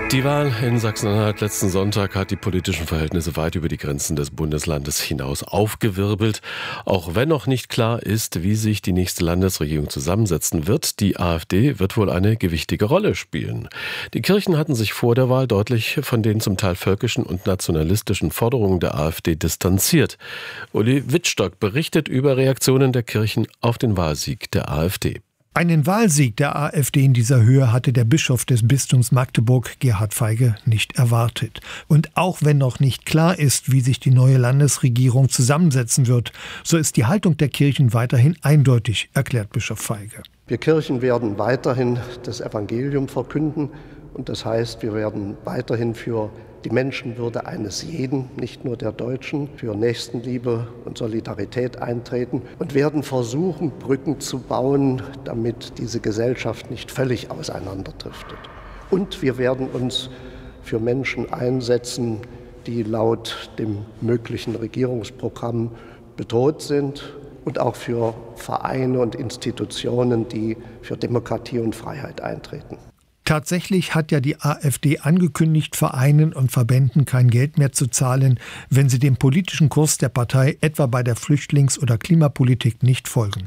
Die Wahl in Sachsen-Anhalt letzten Sonntag hat die politischen Verhältnisse weit über die Grenzen des Bundeslandes hinaus aufgewirbelt. Auch wenn noch nicht klar ist, wie sich die nächste Landesregierung zusammensetzen wird, die AfD wird wohl eine gewichtige Rolle spielen. Die Kirchen hatten sich vor der Wahl deutlich von den zum Teil völkischen und nationalistischen Forderungen der AfD distanziert. Uli Wittstock berichtet über Reaktionen der Kirchen auf den Wahlsieg der AfD. Einen Wahlsieg der AfD in dieser Höhe hatte der Bischof des Bistums Magdeburg, Gerhard Feige, nicht erwartet. Und auch wenn noch nicht klar ist, wie sich die neue Landesregierung zusammensetzen wird, so ist die Haltung der Kirchen weiterhin eindeutig, erklärt Bischof Feige. Wir Kirchen werden weiterhin das Evangelium verkünden. Und das heißt, wir werden weiterhin für die Menschenwürde eines jeden, nicht nur der Deutschen, für Nächstenliebe und Solidarität eintreten und werden versuchen, Brücken zu bauen, damit diese Gesellschaft nicht völlig auseinanderdriftet. Und wir werden uns für Menschen einsetzen, die laut dem möglichen Regierungsprogramm bedroht sind, und auch für Vereine und Institutionen, die für Demokratie und Freiheit eintreten. Tatsächlich hat ja die AfD angekündigt, Vereinen und Verbänden kein Geld mehr zu zahlen, wenn sie dem politischen Kurs der Partei etwa bei der Flüchtlings- oder Klimapolitik nicht folgen.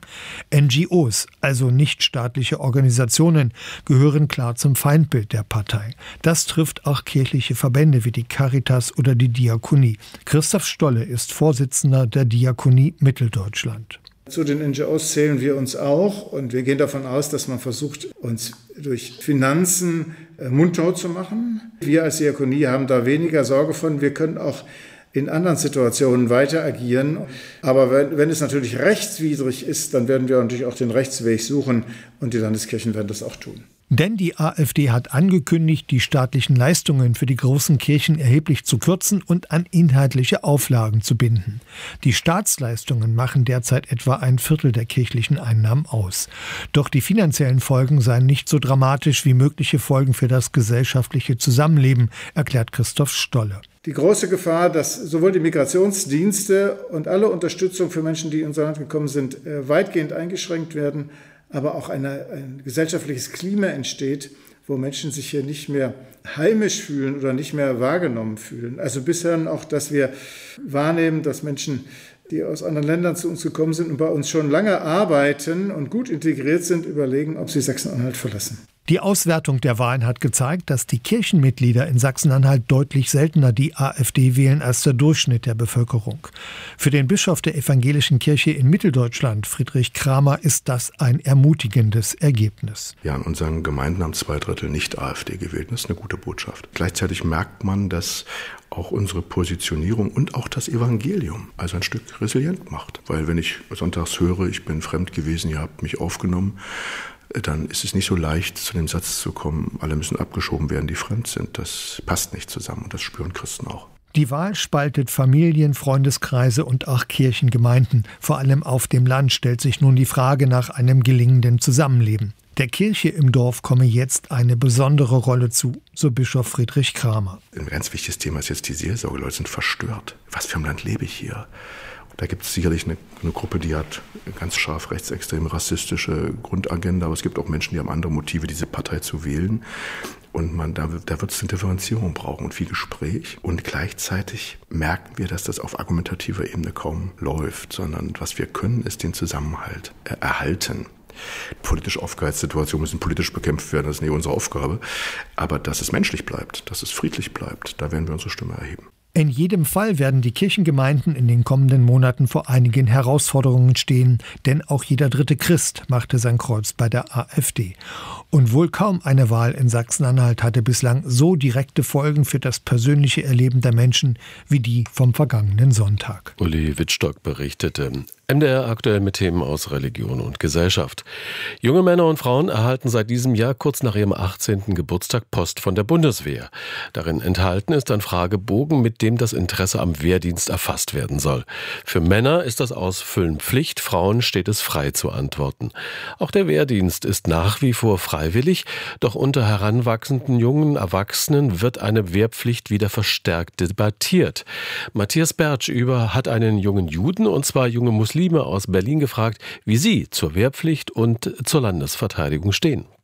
NGOs, also nichtstaatliche Organisationen, gehören klar zum Feindbild der Partei. Das trifft auch kirchliche Verbände wie die Caritas oder die Diakonie. Christoph Stolle ist Vorsitzender der Diakonie Mitteldeutschland. Zu den NGOs zählen wir uns auch und wir gehen davon aus, dass man versucht, uns durch Finanzen mundtot zu machen. Wir als Diakonie haben da weniger Sorge von. Wir können auch in anderen Situationen weiter agieren. Aber wenn es natürlich rechtswidrig ist, dann werden wir natürlich auch den Rechtsweg suchen und die Landeskirchen werden das auch tun. Denn die AfD hat angekündigt, die staatlichen Leistungen für die großen Kirchen erheblich zu kürzen und an inhaltliche Auflagen zu binden. Die Staatsleistungen machen derzeit etwa 1/4 der kirchlichen Einnahmen aus. Doch die finanziellen Folgen seien nicht so dramatisch wie mögliche Folgen für das gesellschaftliche Zusammenleben, erklärt Christoph Stolle. Die große Gefahr, dass sowohl die Migrationsdienste und alle Unterstützung für Menschen, die in unser Land gekommen sind, weitgehend eingeschränkt werden, aber auch ein gesellschaftliches Klima entsteht, wo Menschen sich hier nicht mehr heimisch fühlen oder nicht mehr wahrgenommen fühlen. Also bisher auch, dass wir wahrnehmen, dass Menschen, die aus anderen Ländern zu uns gekommen sind und bei uns schon lange arbeiten und gut integriert sind, überlegen, ob sie Sachsen-Anhalt verlassen. Die Auswertung der Wahlen hat gezeigt, dass die Kirchenmitglieder in Sachsen-Anhalt deutlich seltener die AfD wählen als der Durchschnitt der Bevölkerung. Für den Bischof der Evangelischen Kirche in Mitteldeutschland, Friedrich Kramer, ist das ein ermutigendes Ergebnis. Ja, in unseren Gemeinden haben 2/3 nicht AfD gewählt. Das ist eine gute Botschaft. Gleichzeitig merkt man, dass auch unsere Positionierung und auch das Evangelium also ein Stück resilient macht. Weil wenn ich sonntags höre, ich bin fremd gewesen, ihr habt mich aufgenommen, dann ist es nicht so leicht, zu dem Satz zu kommen, alle müssen abgeschoben werden, die fremd sind. Das passt nicht zusammen und das spüren Christen auch. Die Wahl spaltet Familien, Freundeskreise und auch Kirchengemeinden. Vor allem auf dem Land stellt sich nun die Frage nach einem gelingenden Zusammenleben. Der Kirche im Dorf komme jetzt eine besondere Rolle zu, so Bischof Friedrich Kramer. Ein ganz wichtiges Thema ist jetzt die Seelsorge. Leute sind verstört. Was für ein Land lebe ich hier? Da gibt es sicherlich eine Gruppe, die hat eine ganz scharf rechtsextreme, rassistische Grundagenda, aber es gibt auch Menschen, die haben andere Motive, diese Partei zu wählen. Und da wird es eine Differenzierung brauchen und viel Gespräch. Und gleichzeitig merken wir, dass das auf argumentativer Ebene kaum läuft, sondern was wir können, ist den Zusammenhalt erhalten. Politische Aufgeheizsituationen müssen politisch bekämpft werden, das ist nicht unsere Aufgabe. Aber dass es menschlich bleibt, dass es friedlich bleibt, da werden wir unsere Stimme erheben. In jedem Fall werden die Kirchengemeinden in den kommenden Monaten vor einigen Herausforderungen stehen, denn auch jeder dritte Christ machte sein Kreuz bei der AfD. Und wohl kaum eine Wahl in Sachsen-Anhalt hatte bislang so direkte Folgen für das persönliche Erleben der Menschen wie die vom vergangenen Sonntag. Uli Wittstock berichtete. MDR aktuell mit Themen aus Religion und Gesellschaft. Junge Männer und Frauen erhalten seit diesem Jahr kurz nach ihrem 18. Geburtstag Post von der Bundeswehr. Darin enthalten ist ein Fragebogen, mit dem das Interesse am Wehrdienst erfasst werden soll. Für Männer ist das Ausfüllen Pflicht, Frauen steht es frei zu antworten. Auch der Wehrdienst ist nach wie vor freiwillig, doch unter heranwachsenden jungen Erwachsenen wird eine Wehrpflicht wieder verstärkt debattiert. Matthias Bertsch hat einen jungen Juden und zwei junge Muslime aus Berlin gefragt, wie sie zur Wehrpflicht und zur Landesverteidigung stehen.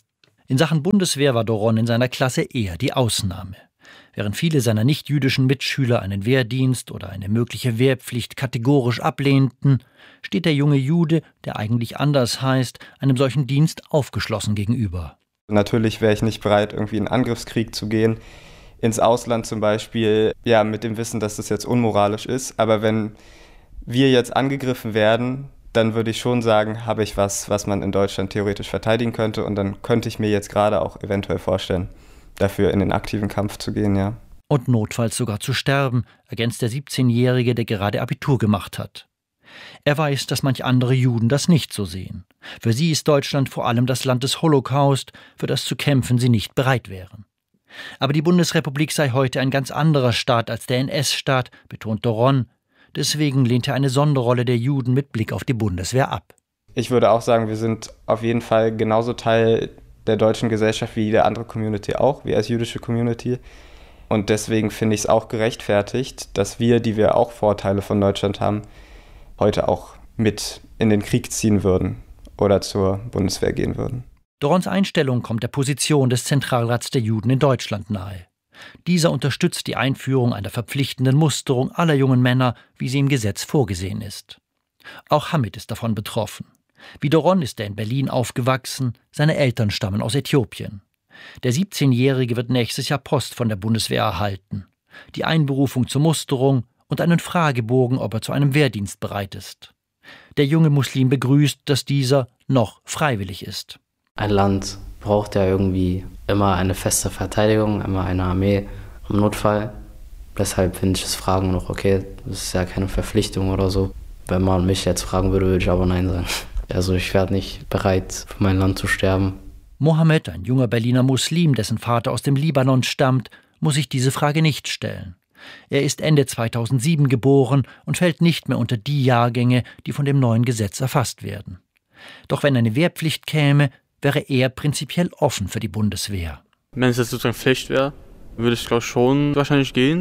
In Sachen Bundeswehr war Doron in seiner Klasse eher die Ausnahme. Während viele seiner nichtjüdischen Mitschüler einen Wehrdienst oder eine mögliche Wehrpflicht kategorisch ablehnten, steht der junge Jude, der eigentlich anders heißt, einem solchen Dienst aufgeschlossen gegenüber. Natürlich wäre ich nicht bereit, irgendwie in einen Angriffskrieg zu gehen, ins Ausland zum Beispiel, ja, mit dem Wissen, dass das jetzt unmoralisch ist. Aber wenn wir jetzt angegriffen werden, dann würde ich schon sagen, habe ich was man in Deutschland theoretisch verteidigen könnte. Und dann könnte ich mir jetzt gerade auch eventuell vorstellen, dafür in den aktiven Kampf zu gehen, ja. Und notfalls sogar zu sterben, ergänzt der 17-Jährige, der gerade Abitur gemacht hat. Er weiß, dass manch andere Juden das nicht so sehen. Für sie ist Deutschland vor allem das Land des Holocaust, für das zu kämpfen sie nicht bereit wären. Aber die Bundesrepublik sei heute ein ganz anderer Staat als der NS-Staat, betont Doron. Deswegen lehnt er eine Sonderrolle der Juden mit Blick auf die Bundeswehr ab. Ich würde auch sagen, wir sind auf jeden Fall genauso Teil der deutschen Gesellschaft wie jede andere Community auch, wie als jüdische Community. Und deswegen finde ich es auch gerechtfertigt, dass wir, die wir auch Vorteile von Deutschland haben, heute auch mit in den Krieg ziehen würden oder zur Bundeswehr gehen würden. Dorons Einstellung kommt der Position des Zentralrats der Juden in Deutschland nahe. Dieser unterstützt die Einführung einer verpflichtenden Musterung aller jungen Männer, wie sie im Gesetz vorgesehen ist. Auch Hamid ist davon betroffen. Wie Doron ist er in Berlin aufgewachsen, seine Eltern stammen aus Äthiopien. Der 17-Jährige wird nächstes Jahr Post von der Bundeswehr erhalten. Die Einberufung zur Musterung und einen Fragebogen, ob er zu einem Wehrdienst bereit ist. Der junge Muslim begrüßt, dass dieser noch freiwillig ist. Ein Land braucht ja irgendwie immer eine feste Verteidigung, immer eine Armee im Notfall. Deshalb finde ich das Fragen noch okay. Das ist ja keine Verpflichtung oder so. Wenn man mich jetzt fragen würde, würde ich aber nein sagen. Also ich werde nicht bereit, für mein Land zu sterben. Mohammed, ein junger Berliner Muslim, dessen Vater aus dem Libanon stammt, muss sich diese Frage nicht stellen. Er ist Ende 2007 geboren und fällt nicht mehr unter die Jahrgänge, die von dem neuen Gesetz erfasst werden. Doch wenn eine Wehrpflicht käme, wäre er prinzipiell offen für die Bundeswehr. Wenn es jetzt sozusagen Pflicht wäre, würde ich glaube schon wahrscheinlich gehen.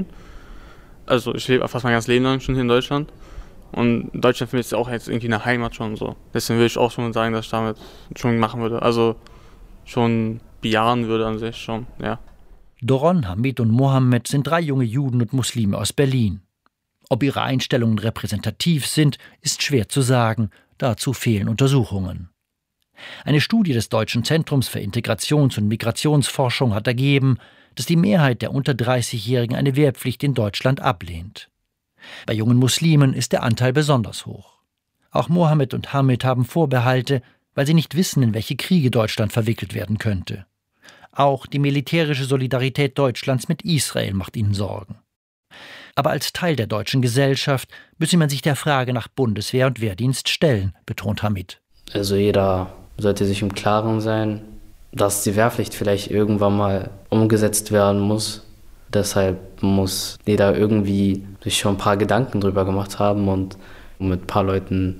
Also ich lebe fast mein ganzes Leben lang schon hier in Deutschland. Und Deutschland für mich ist auch jetzt irgendwie eine Heimat schon so. Deswegen würde ich auch schon sagen, dass ich damit schon machen würde. Also schon bejahen würde an sich schon, ja. Doron, Hamid und Mohammed sind 3 junge Juden und Muslime aus Berlin. Ob ihre Einstellungen repräsentativ sind, ist schwer zu sagen. Dazu fehlen Untersuchungen. Eine Studie des Deutschen Zentrums für Integrations- und Migrationsforschung hat ergeben, dass die Mehrheit der unter 30-Jährigen eine Wehrpflicht in Deutschland ablehnt. Bei jungen Muslimen ist der Anteil besonders hoch. Auch Mohammed und Hamid haben Vorbehalte, weil sie nicht wissen, in welche Kriege Deutschland verwickelt werden könnte. Auch die militärische Solidarität Deutschlands mit Israel macht ihnen Sorgen. Aber als Teil der deutschen Gesellschaft müsse man sich der Frage nach Bundeswehr und Wehrdienst stellen, betont Hamid. Also jeder sollte sich im Klaren sein, dass die Wehrpflicht vielleicht irgendwann mal umgesetzt werden muss. Deshalb muss jeder irgendwie sich schon ein paar Gedanken drüber gemacht haben und mit ein paar Leuten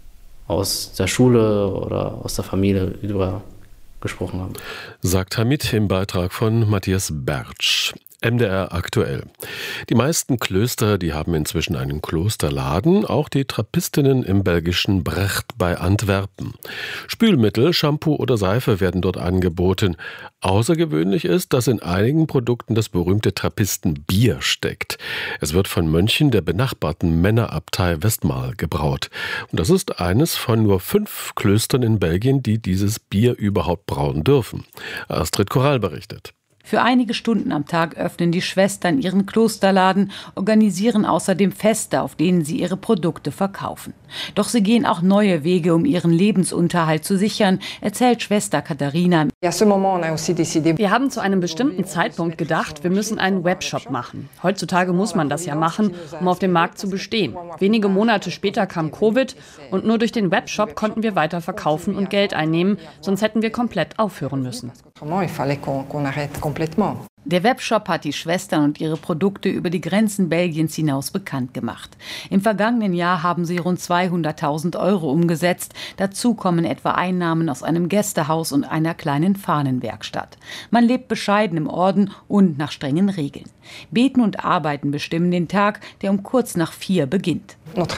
aus der Schule oder aus der Familie darüber gesprochen haben. Sagt Hamid im Beitrag von Matthias Bertsch. MDR aktuell. Die meisten Klöster, die haben inzwischen einen Klosterladen, auch die Trappistinnen im belgischen Brecht bei Antwerpen. Spülmittel, Shampoo oder Seife werden dort angeboten. Außergewöhnlich ist, dass in einigen Produkten das berühmte Trappistenbier steckt. Es wird von Mönchen der benachbarten Männerabtei Westmaal gebraut. Und das ist eines von nur 5 Klöstern in Belgien, die dieses Bier überhaupt brauen dürfen. Astrid Korall berichtet. Für einige Stunden am Tag öffnen die Schwestern ihren Klosterladen, organisieren außerdem Feste, auf denen sie ihre Produkte verkaufen. Doch sie gehen auch neue Wege, um ihren Lebensunterhalt zu sichern, erzählt Schwester Katharina. Wir haben zu einem bestimmten Zeitpunkt gedacht, wir müssen einen Webshop machen. Heutzutage muss man das ja machen, um auf dem Markt zu bestehen. Wenige Monate später kam Covid und nur durch den Webshop konnten wir weiter verkaufen und Geld einnehmen, sonst hätten wir komplett aufhören müssen. Der Webshop hat die Schwestern und ihre Produkte über die Grenzen Belgiens hinaus bekannt gemacht. Im vergangenen Jahr haben sie rund 200.000 € umgesetzt. Dazu kommen etwa Einnahmen aus einem Gästehaus und einer kleinen Fahnenwerkstatt. Man lebt bescheiden im Orden und nach strengen Regeln. Beten und Arbeiten bestimmen den Tag, der um kurz nach 4 beginnt.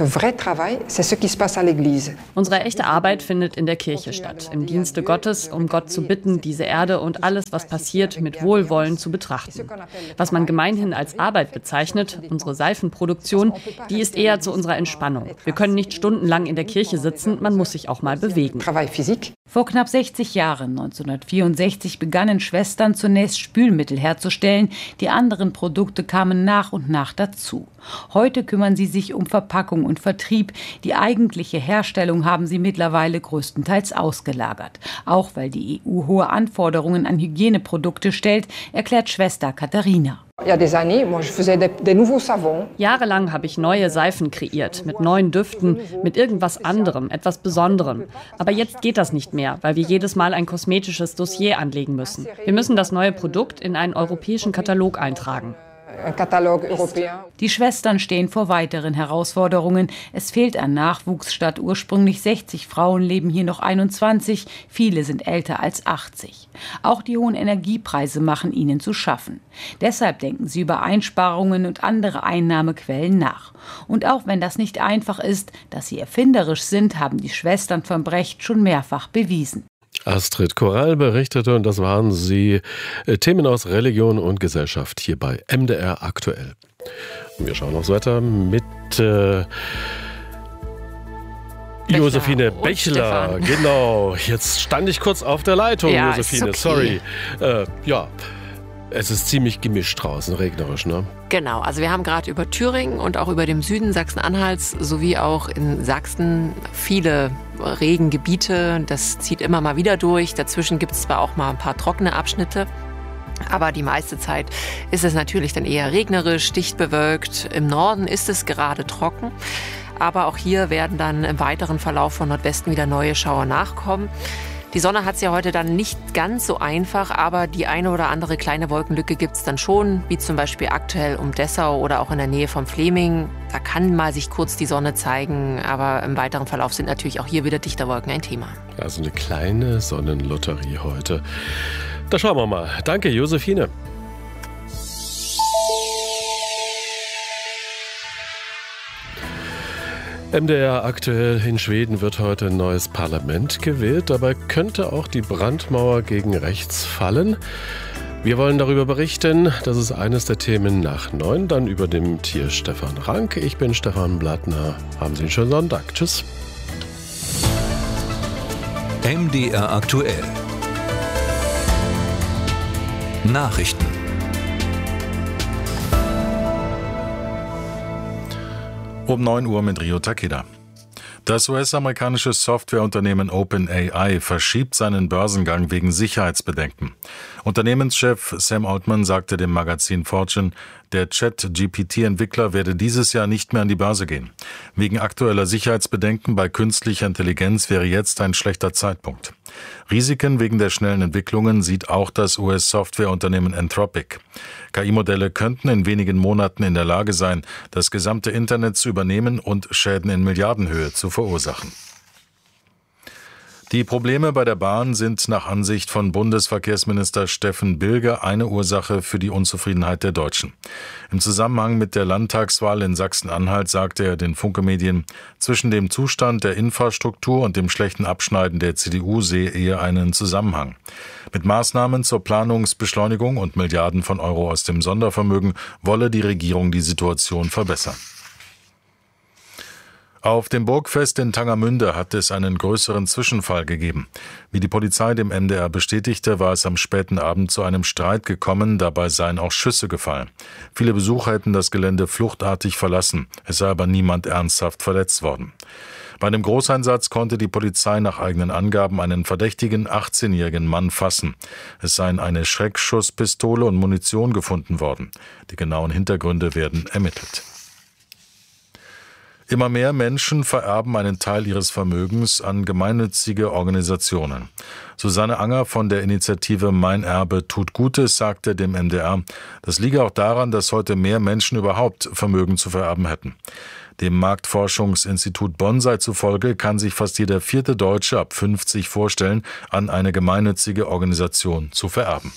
Unsere echte Arbeit findet in der Kirche statt, im Dienste Gottes, um Gott zu bitten, diese Erde und alles, was passiert, mit Wohlwollen zu betrachten. Was man gemeinhin als Arbeit bezeichnet, unsere Seifenproduktion, die ist eher zu unserer Entspannung. Wir können nicht stundenlang in der Kirche sitzen, man muss sich auch mal bewegen. Vor knapp 60 Jahren, 1964, begannen Schwestern zunächst Spülmittel herzustellen. Die anderen Produkte kamen nach und nach dazu. Heute kümmern sie sich um Verpackung und Vertrieb. Die eigentliche Herstellung haben sie mittlerweile größtenteils ausgelagert. Auch weil die EU hohe Anforderungen an Hygieneprodukte stellt, erklärt Schwester Katharina. Jahrelang habe ich neue Seifen kreiert, mit neuen Düften, mit irgendwas anderem, etwas Besonderem. Aber jetzt geht das nicht mehr, weil wir jedes Mal ein kosmetisches Dossier anlegen müssen. Wir müssen das neue Produkt in einen europäischen Katalog eintragen. Die Schwestern stehen vor weiteren Herausforderungen. Es fehlt an Nachwuchs. Statt ursprünglich 60 Frauen leben hier noch 21. Viele sind älter als 80. Auch die hohen Energiepreise machen ihnen zu schaffen. Deshalb denken sie über Einsparungen und andere Einnahmequellen nach. Und auch wenn das nicht einfach ist, dass sie erfinderisch sind, haben die Schwestern von Brecht schon mehrfach bewiesen. Astrid Korall berichtete, und das waren sie, Themen aus Religion und Gesellschaft hier bei MDR aktuell. Und wir schauen aufs Wetter mit Josephine Bechler. Genau, jetzt stand ich kurz auf der Leitung, ja, Josephine, okay. Sorry. Ja, es ist ziemlich gemischt draußen, regnerisch, ne? Genau, also wir haben gerade über Thüringen und auch über dem Süden Sachsen-Anhalts sowie auch in Sachsen viele Regengebiete. Das zieht immer mal wieder durch. Dazwischen gibt es zwar auch mal ein paar trockene Abschnitte, aber die meiste Zeit ist es natürlich dann eher regnerisch, dicht bewölkt. Im Norden ist es gerade trocken. Aber auch hier werden dann im weiteren Verlauf von Nordwesten wieder neue Schauer nachkommen. Die Sonne hat es ja heute dann nicht ganz so einfach, aber die eine oder andere kleine Wolkenlücke gibt es dann schon, wie zum Beispiel aktuell um Dessau oder auch in der Nähe von Fleming. Da kann mal sich kurz die Sonne zeigen, aber im weiteren Verlauf sind natürlich auch hier wieder dichte Wolken ein Thema. Also eine kleine Sonnenlotterie heute. Da schauen wir mal. Danke, Josephine. MDR aktuell: In Schweden wird heute ein neues Parlament gewählt. Dabei könnte auch die Brandmauer gegen rechts fallen. Wir wollen darüber berichten. Das ist eines der Themen nach 9. Dann über dem Tier Stefan Rank. Ich bin Stefan Blattner. Haben Sie einen schönen Sonntag. Tschüss. MDR aktuell. Nachrichten. Um 9 Uhr mit Rio Takeda. Das US-amerikanische Softwareunternehmen OpenAI verschiebt seinen Börsengang wegen Sicherheitsbedenken. Unternehmenschef Sam Altman sagte dem Magazin Fortune, der Chat-GPT-Entwickler werde dieses Jahr nicht mehr an die Börse gehen. Wegen aktueller Sicherheitsbedenken bei künstlicher Intelligenz wäre jetzt ein schlechter Zeitpunkt. Risiken wegen der schnellen Entwicklungen sieht auch das US-Softwareunternehmen Anthropic. KI-Modelle könnten in wenigen Monaten in der Lage sein, das gesamte Internet zu übernehmen und Schäden in Milliardenhöhe zu verursachen. Die Probleme bei der Bahn sind nach Ansicht von Bundesverkehrsminister Steffen Bilger eine Ursache für die Unzufriedenheit der Deutschen. Im Zusammenhang mit der Landtagswahl in Sachsen-Anhalt sagte er den Funke-Medien, zwischen dem Zustand der Infrastruktur und dem schlechten Abschneiden der CDU sehe er einen Zusammenhang. Mit Maßnahmen zur Planungsbeschleunigung und Milliarden von Euro aus dem Sondervermögen wolle die Regierung die Situation verbessern. Auf dem Burgfest in Tangermünde hat es einen größeren Zwischenfall gegeben. Wie die Polizei dem MDR bestätigte, war es am späten Abend zu einem Streit gekommen, dabei seien auch Schüsse gefallen. Viele Besucher hätten das Gelände fluchtartig verlassen, es sei aber niemand ernsthaft verletzt worden. Bei einem Großeinsatz konnte die Polizei nach eigenen Angaben einen verdächtigen 18-jährigen Mann fassen. Es seien eine Schreckschusspistole und Munition gefunden worden. Die genauen Hintergründe werden ermittelt. Immer mehr Menschen vererben einen Teil ihres Vermögens an gemeinnützige Organisationen. Susanne Anger von der Initiative Mein Erbe tut Gutes sagte dem MDR, das liege auch daran, dass heute mehr Menschen überhaupt Vermögen zu vererben hätten. Dem Marktforschungsinstitut Bonsai zufolge kann sich fast jeder 4. Deutsche ab 50 vorstellen, an eine gemeinnützige Organisation zu vererben.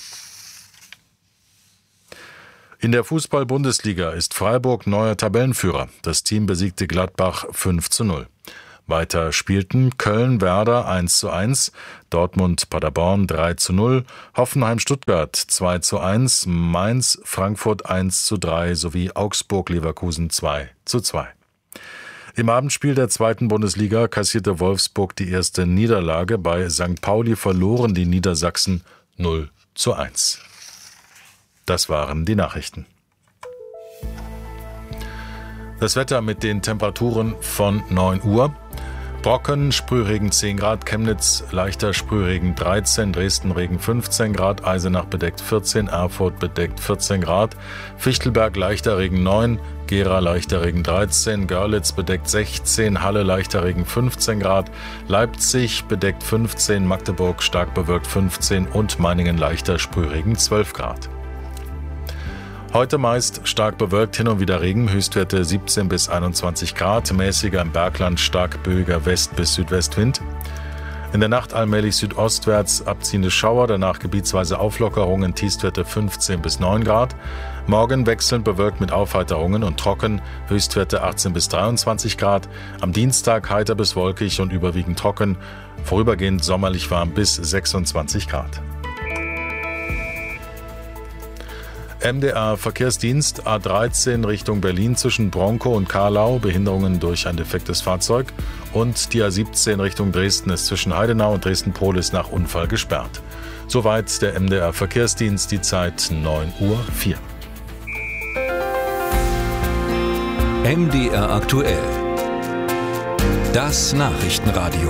In der Fußball-Bundesliga ist Freiburg neuer Tabellenführer. Das Team besiegte Gladbach 5:0. Weiter spielten Köln-Werder 1:1, Dortmund-Paderborn 3:0, Hoffenheim-Stuttgart 2:1, Mainz-Frankfurt 1:3 sowie Augsburg-Leverkusen 2:2. Im Abendspiel der 2. Bundesliga kassierte Wolfsburg die erste Niederlage. Bei St. Pauli verloren die Niedersachsen 0:1. Das waren die Nachrichten. Das Wetter mit den Temperaturen von 9 Uhr. Brocken, Sprühregen 10 Grad, Chemnitz leichter Sprühregen 13, Dresden Regen 15 Grad, Eisenach bedeckt 14, Erfurt bedeckt 14 Grad, Fichtelberg leichter Regen 9, Gera leichter Regen 13, Görlitz bedeckt 16, Halle leichter Regen 15 Grad, Leipzig bedeckt 15, Magdeburg stark bewölkt 15 und Meiningen leichter Sprühregen 12 Grad. Heute meist stark bewölkt, hin und wieder Regen, Höchstwerte 17 bis 21 Grad, mäßiger im Bergland, stark böiger West- bis Südwestwind. In der Nacht allmählich südostwärts abziehende Schauer, danach gebietsweise Auflockerungen, Tiefstwerte 15 bis 9 Grad. Morgen wechselnd bewölkt mit Aufheiterungen und trocken, Höchstwerte 18 bis 23 Grad. Am Dienstag heiter bis wolkig und überwiegend trocken, vorübergehend sommerlich warm bis 26 Grad. MDR-Verkehrsdienst A13 Richtung Berlin zwischen Bronkow und Carlau, Behinderungen durch ein defektes Fahrzeug. Und die A17 Richtung Dresden ist zwischen Heidenau und Dresden-Polis nach Unfall gesperrt. Soweit der MDR-Verkehrsdienst, die Zeit 9:04 Uhr. MDR aktuell. Das Nachrichtenradio.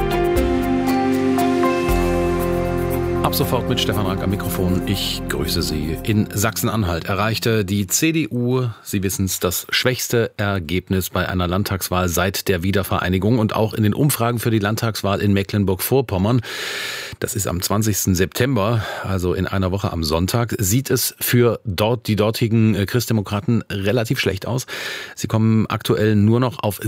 Ab sofort mit Stefan Rank am Mikrofon. Ich grüße Sie. In Sachsen-Anhalt erreichte die CDU, Sie wissen es, das schwächste Ergebnis bei einer Landtagswahl seit der Wiedervereinigung und auch in den Umfragen für die Landtagswahl in Mecklenburg-Vorpommern. Das ist am 20. September, also in einer Woche am Sonntag, sieht es für die dortigen Christdemokraten relativ schlecht aus. Sie kommen aktuell nur noch auf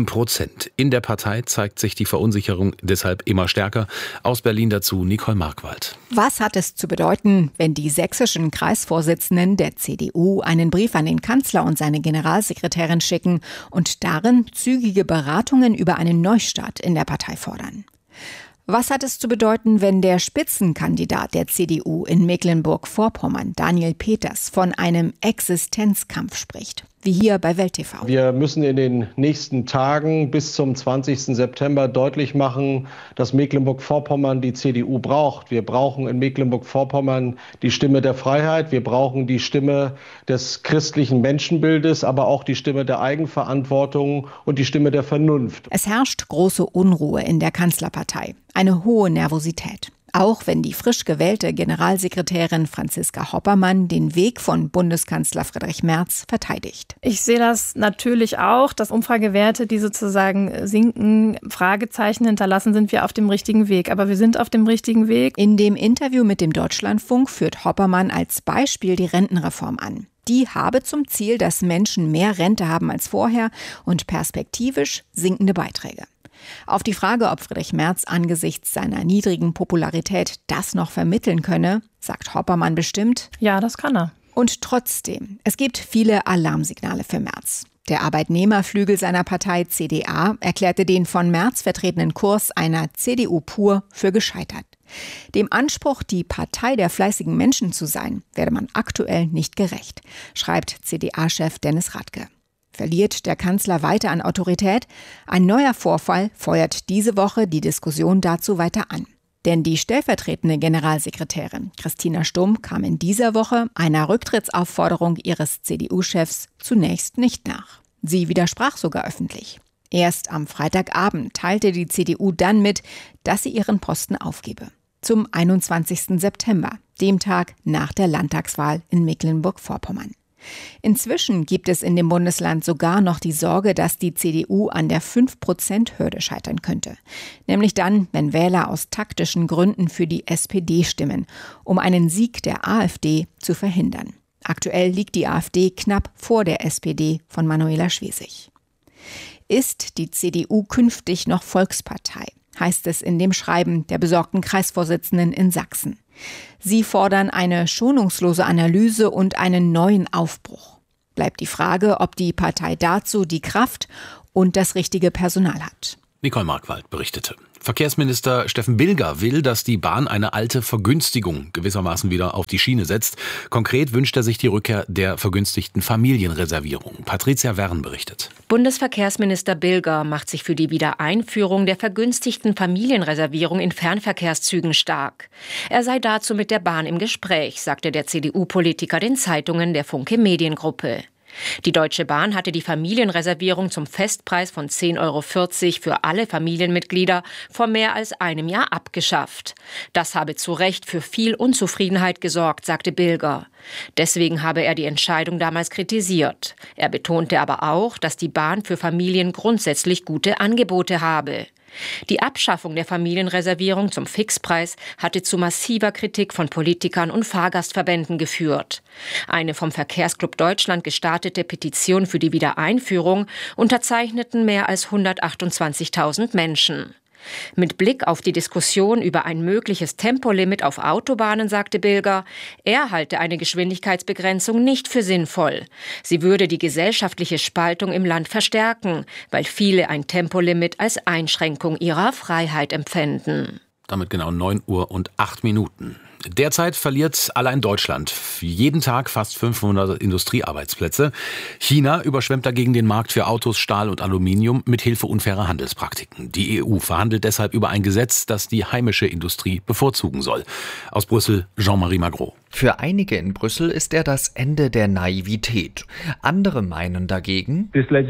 7%. In der Partei zeigt sich die Verunsicherung deshalb immer stärker. Aus Berlin dazu Nicole Markwald. Was hat es zu bedeuten, wenn die sächsischen Kreisvorsitzenden der CDU einen Brief an den Kanzler und seine Generalsekretärin schicken und darin zügige Beratungen über einen Neustart in der Partei fordern? Was hat es zu bedeuten, wenn der Spitzenkandidat der CDU in Mecklenburg-Vorpommern, Daniel Peters, von einem Existenzkampf spricht? Wie hier bei Welt TV. Wir müssen in den nächsten Tagen bis zum 20. September deutlich machen, dass Mecklenburg-Vorpommern die CDU braucht. Wir brauchen in Mecklenburg-Vorpommern die Stimme der Freiheit. Wir brauchen die Stimme des christlichen Menschenbildes, aber auch die Stimme der Eigenverantwortung und die Stimme der Vernunft. Es herrscht große Unruhe in der Kanzlerpartei. Eine hohe Nervosität. Auch wenn die frisch gewählte Generalsekretärin Franziska Hoppermann den Weg von Bundeskanzler Friedrich Merz verteidigt. Ich sehe das natürlich auch, dass Umfragewerte, die sozusagen sinken, Fragezeichen hinterlassen, sind wir auf dem richtigen Weg. Aber wir sind auf dem richtigen Weg. In dem Interview mit dem Deutschlandfunk führt Hoppermann als Beispiel die Rentenreform an. Die habe zum Ziel, dass Menschen mehr Rente haben als vorher und perspektivisch sinkende Beiträge. Auf die Frage, ob Friedrich Merz angesichts seiner niedrigen Popularität das noch vermitteln könne, sagt Hoppermann bestimmt: Ja, das kann er. Und trotzdem, es gibt viele Alarmsignale für Merz. Der Arbeitnehmerflügel seiner Partei CDA erklärte den von Merz vertretenen Kurs einer CDU pur für gescheitert. Dem Anspruch, die Partei der fleißigen Menschen zu sein, werde man aktuell nicht gerecht, schreibt CDA-Chef Dennis Radke. Verliert der Kanzler weiter an Autorität? Ein neuer Vorfall feuert diese Woche die Diskussion dazu weiter an. Denn die stellvertretende Generalsekretärin Christina Stumm kam in dieser Woche einer Rücktrittsaufforderung ihres CDU-Chefs zunächst nicht nach. Sie widersprach sogar öffentlich. Erst am Freitagabend teilte die CDU dann mit, dass sie ihren Posten aufgebe. Zum 21. September, dem Tag nach der Landtagswahl in Mecklenburg-Vorpommern. Inzwischen gibt es in dem Bundesland sogar noch die Sorge, dass die CDU an der 5%-Hürde scheitern könnte. Nämlich dann, wenn Wähler aus taktischen Gründen für die SPD stimmen, um einen Sieg der AfD zu verhindern. Aktuell liegt die AfD knapp vor der SPD von Manuela Schwesig. Ist die CDU künftig noch Volkspartei? Heißt es in dem Schreiben der besorgten Kreisvorsitzenden in Sachsen. Sie fordern eine schonungslose Analyse und einen neuen Aufbruch. Bleibt die Frage, ob die Partei dazu die Kraft und das richtige Personal hat. Nicole Markwald berichtete. Verkehrsminister Steffen Bilger will, dass die Bahn eine alte Vergünstigung gewissermaßen wieder auf die Schiene setzt. Konkret wünscht er sich die Rückkehr der vergünstigten Familienreservierung. Patricia Wern berichtet. Bundesverkehrsminister Bilger macht sich für die Wiedereinführung der vergünstigten Familienreservierung in Fernverkehrszügen stark. Er sei dazu mit der Bahn im Gespräch, sagte der CDU-Politiker den Zeitungen der Funke Mediengruppe. Die Deutsche Bahn hatte die Familienreservierung zum Festpreis von 10,40 € für alle Familienmitglieder vor mehr als einem Jahr abgeschafft. Das habe zu Recht für viel Unzufriedenheit gesorgt, sagte Bilger. Deswegen habe er die Entscheidung damals kritisiert. Er betonte aber auch, dass die Bahn für Familien grundsätzlich gute Angebote habe. Die Abschaffung der Familienreservierung zum Fixpreis hatte zu massiver Kritik von Politikern und Fahrgastverbänden geführt. Eine vom Verkehrsclub Deutschland gestartete Petition für die Wiedereinführung unterzeichneten mehr als 128.000 Menschen. Mit Blick auf die Diskussion über ein mögliches Tempolimit auf Autobahnen sagte Bilger, er halte eine Geschwindigkeitsbegrenzung nicht für sinnvoll. Sie würde die gesellschaftliche Spaltung im Land verstärken, weil viele ein Tempolimit als Einschränkung ihrer Freiheit empfänden. Damit genau 9:08. Derzeit verliert allein Deutschland jeden Tag fast 500 Industriearbeitsplätze. China überschwemmt dagegen den Markt für Autos, Stahl und Aluminium mit Hilfe unfairer Handelspraktiken. Die EU verhandelt deshalb über ein Gesetz, das die heimische Industrie bevorzugen soll. Aus Brüssel Jean-Marie Magro. Für einige in Brüssel ist er das Ende der Naivität. Andere meinen dagegen,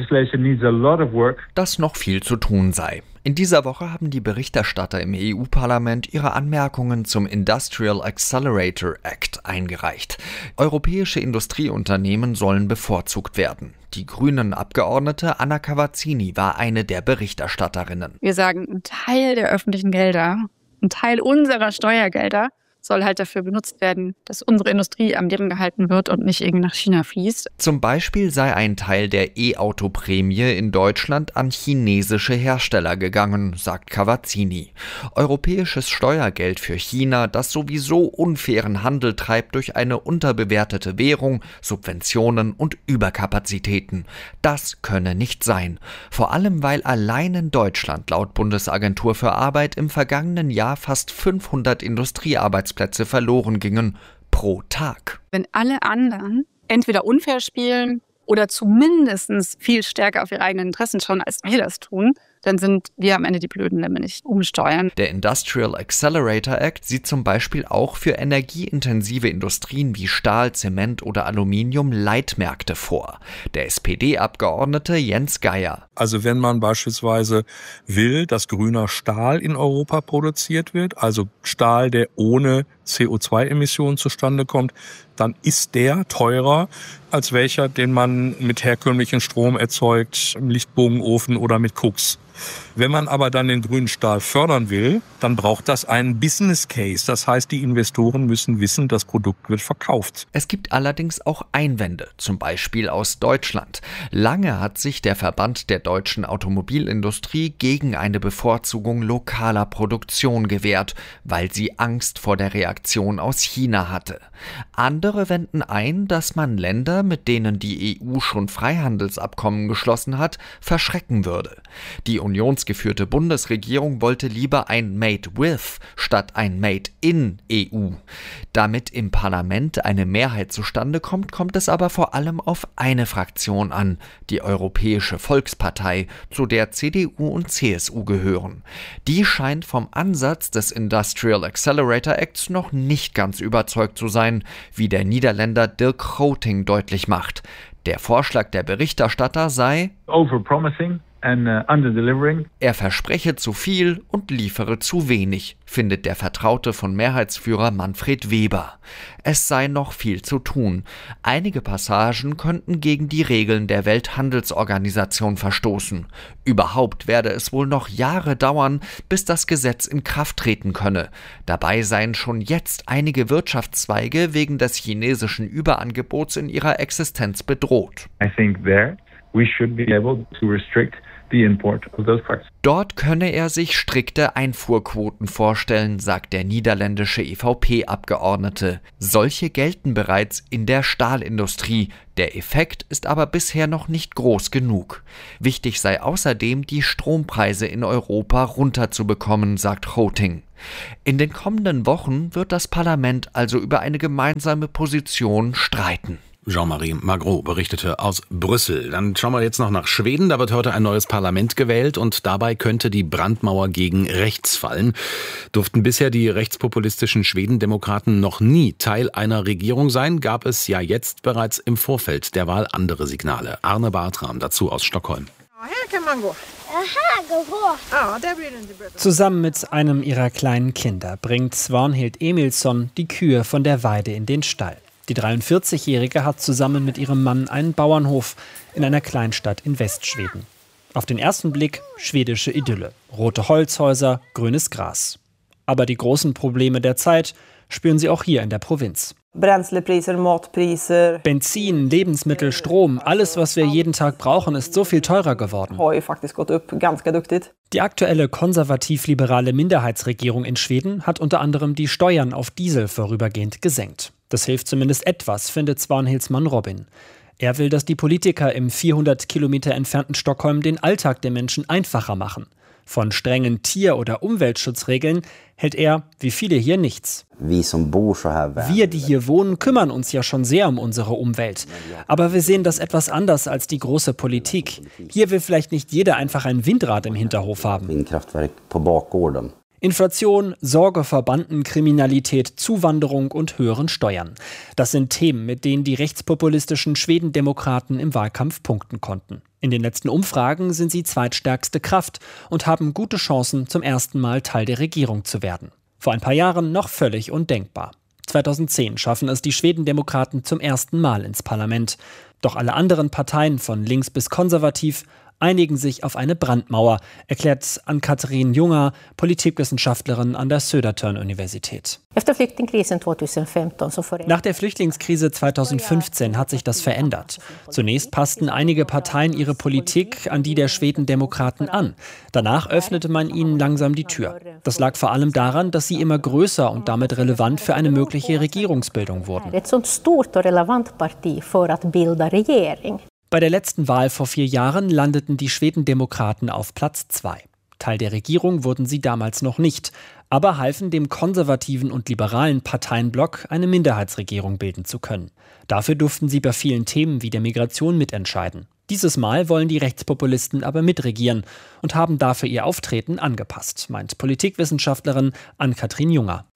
dass noch viel zu tun sei. In dieser Woche haben die Berichterstatter im EU-Parlament ihre Anmerkungen zum Industrial Accelerator Act eingereicht. Europäische Industrieunternehmen sollen bevorzugt werden. Die Grünen-Abgeordnete Anna Cavazzini war eine der Berichterstatterinnen. Wir sagen, ein Teil der öffentlichen Gelder, ein Teil unserer Steuergelder soll halt dafür benutzt werden, dass unsere Industrie am Leben gehalten wird und nicht irgendwie nach China fließt. Zum Beispiel sei ein Teil der E-Auto-Prämie in Deutschland an chinesische Hersteller gegangen, sagt Cavazzini. Europäisches Steuergeld für China, das sowieso unfairen Handel treibt durch eine unterbewertete Währung, Subventionen und Überkapazitäten. Das könne nicht sein. Vor allem, weil allein in Deutschland laut Bundesagentur für Arbeit im vergangenen Jahr fast 500 Industriearbeitsplätze verloren gingen pro Tag. Wenn alle anderen entweder unfair spielen oder zumindest viel stärker auf ihre eigenen Interessen schauen, als wir das tun, dann sind wir am Ende die Blöden, wenn wir nicht umsteuern. Der Industrial Accelerator Act sieht zum Beispiel auch für energieintensive Industrien wie Stahl, Zement oder Aluminium Leitmärkte vor. Der SPD-Abgeordnete Jens Geier. Also wenn man beispielsweise will, dass grüner Stahl in Europa produziert wird, also Stahl, der ohne CO2-Emissionen zustande kommt, dann ist der teurer als welcher, den man mit herkömmlichem Strom erzeugt, im Lichtbogenofen oder mit Koks. Wenn man aber dann den grünen Stahl fördern will, dann braucht das einen Business Case. Das heißt, die Investoren müssen wissen, das Produkt wird verkauft. Es gibt allerdings auch Einwände, zum Beispiel aus Deutschland. Lange hat sich der Verband der deutschen Automobilindustrie gegen eine Bevorzugung lokaler Produktion gewehrt, weil sie Angst vor der Reaktion aus China hatte. Andere wenden ein, dass man Länder, mit denen die EU schon Freihandelsabkommen geschlossen hat, verschrecken würde. Die unionsgeführte Bundesregierung wollte lieber ein Made with statt ein Made in EU. Damit im Parlament eine Mehrheit zustande kommt, kommt es aber vor allem auf eine Fraktion an, die Europäische Volkspartei, zu der CDU und CSU gehören. Die scheint vom Ansatz des Industrial Accelerator Acts noch nicht ganz überzeugt zu sein, wie der Niederländer Dirk Groting deutlich macht. Der Vorschlag der Berichterstatter sei overpromising. Er verspreche zu viel und liefere zu wenig, findet der Vertraute von Mehrheitsführer Manfred Weber. Es sei noch viel zu tun. Einige Passagen könnten gegen die Regeln der Welthandelsorganisation verstoßen. Überhaupt werde es wohl noch Jahre dauern, bis das Gesetz in Kraft treten könne. Dabei seien schon jetzt einige Wirtschaftszweige wegen des chinesischen Überangebots in ihrer Existenz bedroht. Dort könne er sich strikte Einfuhrquoten vorstellen, sagt der niederländische EVP-Abgeordnete. Solche gelten bereits in der Stahlindustrie. Der Effekt ist aber bisher noch nicht groß genug. Wichtig sei außerdem, die Strompreise in Europa runterzubekommen, sagt Groting. In den kommenden Wochen wird das Parlament also über eine gemeinsame Position streiten. Jean-Marie Magro berichtete aus Brüssel. Dann schauen wir jetzt noch nach Schweden. Da wird heute ein neues Parlament gewählt und dabei könnte die Brandmauer gegen rechts fallen. Durften bisher die rechtspopulistischen Schwedendemokraten noch nie Teil einer Regierung sein, gab es ja jetzt bereits im Vorfeld der Wahl andere Signale. Arne Bartram dazu aus Stockholm. Zusammen mit einem ihrer kleinen Kinder bringt Svanhild Emilsson die Kühe von der Weide in den Stall. Die 43-Jährige hat zusammen mit ihrem Mann einen Bauernhof in einer Kleinstadt in Westschweden. Auf den ersten Blick schwedische Idylle. Rote Holzhäuser, grünes Gras. Aber die großen Probleme der Zeit spüren sie auch hier in der Provinz. Benzin, Lebensmittel, Strom, alles, was wir jeden Tag brauchen, ist so viel teurer geworden. Die aktuelle konservativ-liberale Minderheitsregierung in Schweden hat unter anderem die Steuern auf Diesel vorübergehend gesenkt. Das hilft zumindest etwas, findet Svanhildsmann Robin. Er will, dass die Politiker im 400 Kilometer entfernten Stockholm den Alltag der Menschen einfacher machen. Von strengen Tier- oder Umweltschutzregeln hält er, wie viele hier, nichts. Wir, die hier wohnen, kümmern uns ja schon sehr um unsere Umwelt. Aber wir sehen das etwas anders als die große Politik. Hier will vielleicht nicht jeder einfach ein Windrad im Hinterhof haben. Inflation, Sorge vor Bandenkriminalität, Zuwanderung und höheren Steuern. Das sind Themen, mit denen die rechtspopulistischen Schwedendemokraten im Wahlkampf punkten konnten. In den letzten Umfragen sind sie zweitstärkste Kraft und haben gute Chancen, zum ersten Mal Teil der Regierung zu werden. Vor ein paar Jahren noch völlig undenkbar. 2010 schaffen es die Schwedendemokraten zum ersten Mal ins Parlament. Doch alle anderen Parteien von links bis konservativ einigen sich auf eine Brandmauer, erklärt Ann-Kathrin Junger, Politikwissenschaftlerin an der Södertörn-Universität. Nach der Flüchtlingskrise 2015 hat sich das verändert. Zunächst passten einige Parteien ihre Politik an die der Schwedendemokraten an. Danach öffnete man ihnen langsam die Tür. Das lag vor allem daran, dass sie immer größer und damit relevant für eine mögliche Regierungsbildung wurden. Bei der letzten Wahl vor 4 Jahren landeten die Schwedendemokraten auf Platz 2. Teil der Regierung wurden sie damals noch nicht, aber halfen dem konservativen und liberalen Parteienblock, eine Minderheitsregierung bilden zu können. Dafür durften sie bei vielen Themen wie der Migration mitentscheiden. Dieses Mal wollen die Rechtspopulisten aber mitregieren und haben dafür ihr Auftreten angepasst, meint Politikwissenschaftlerin Ann-Kathrin Junger.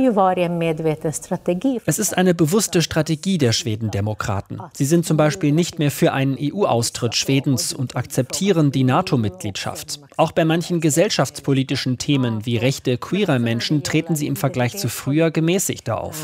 Es ist eine bewusste Strategie der Schwedendemokraten. Sie sind zum Beispiel nicht mehr für einen EU-Austritt Schwedens und akzeptieren die NATO-Mitgliedschaft. Auch bei manchen gesellschaftspolitischen Themen wie Rechte queerer Menschen treten sie im Vergleich zu früher gemäßigter auf.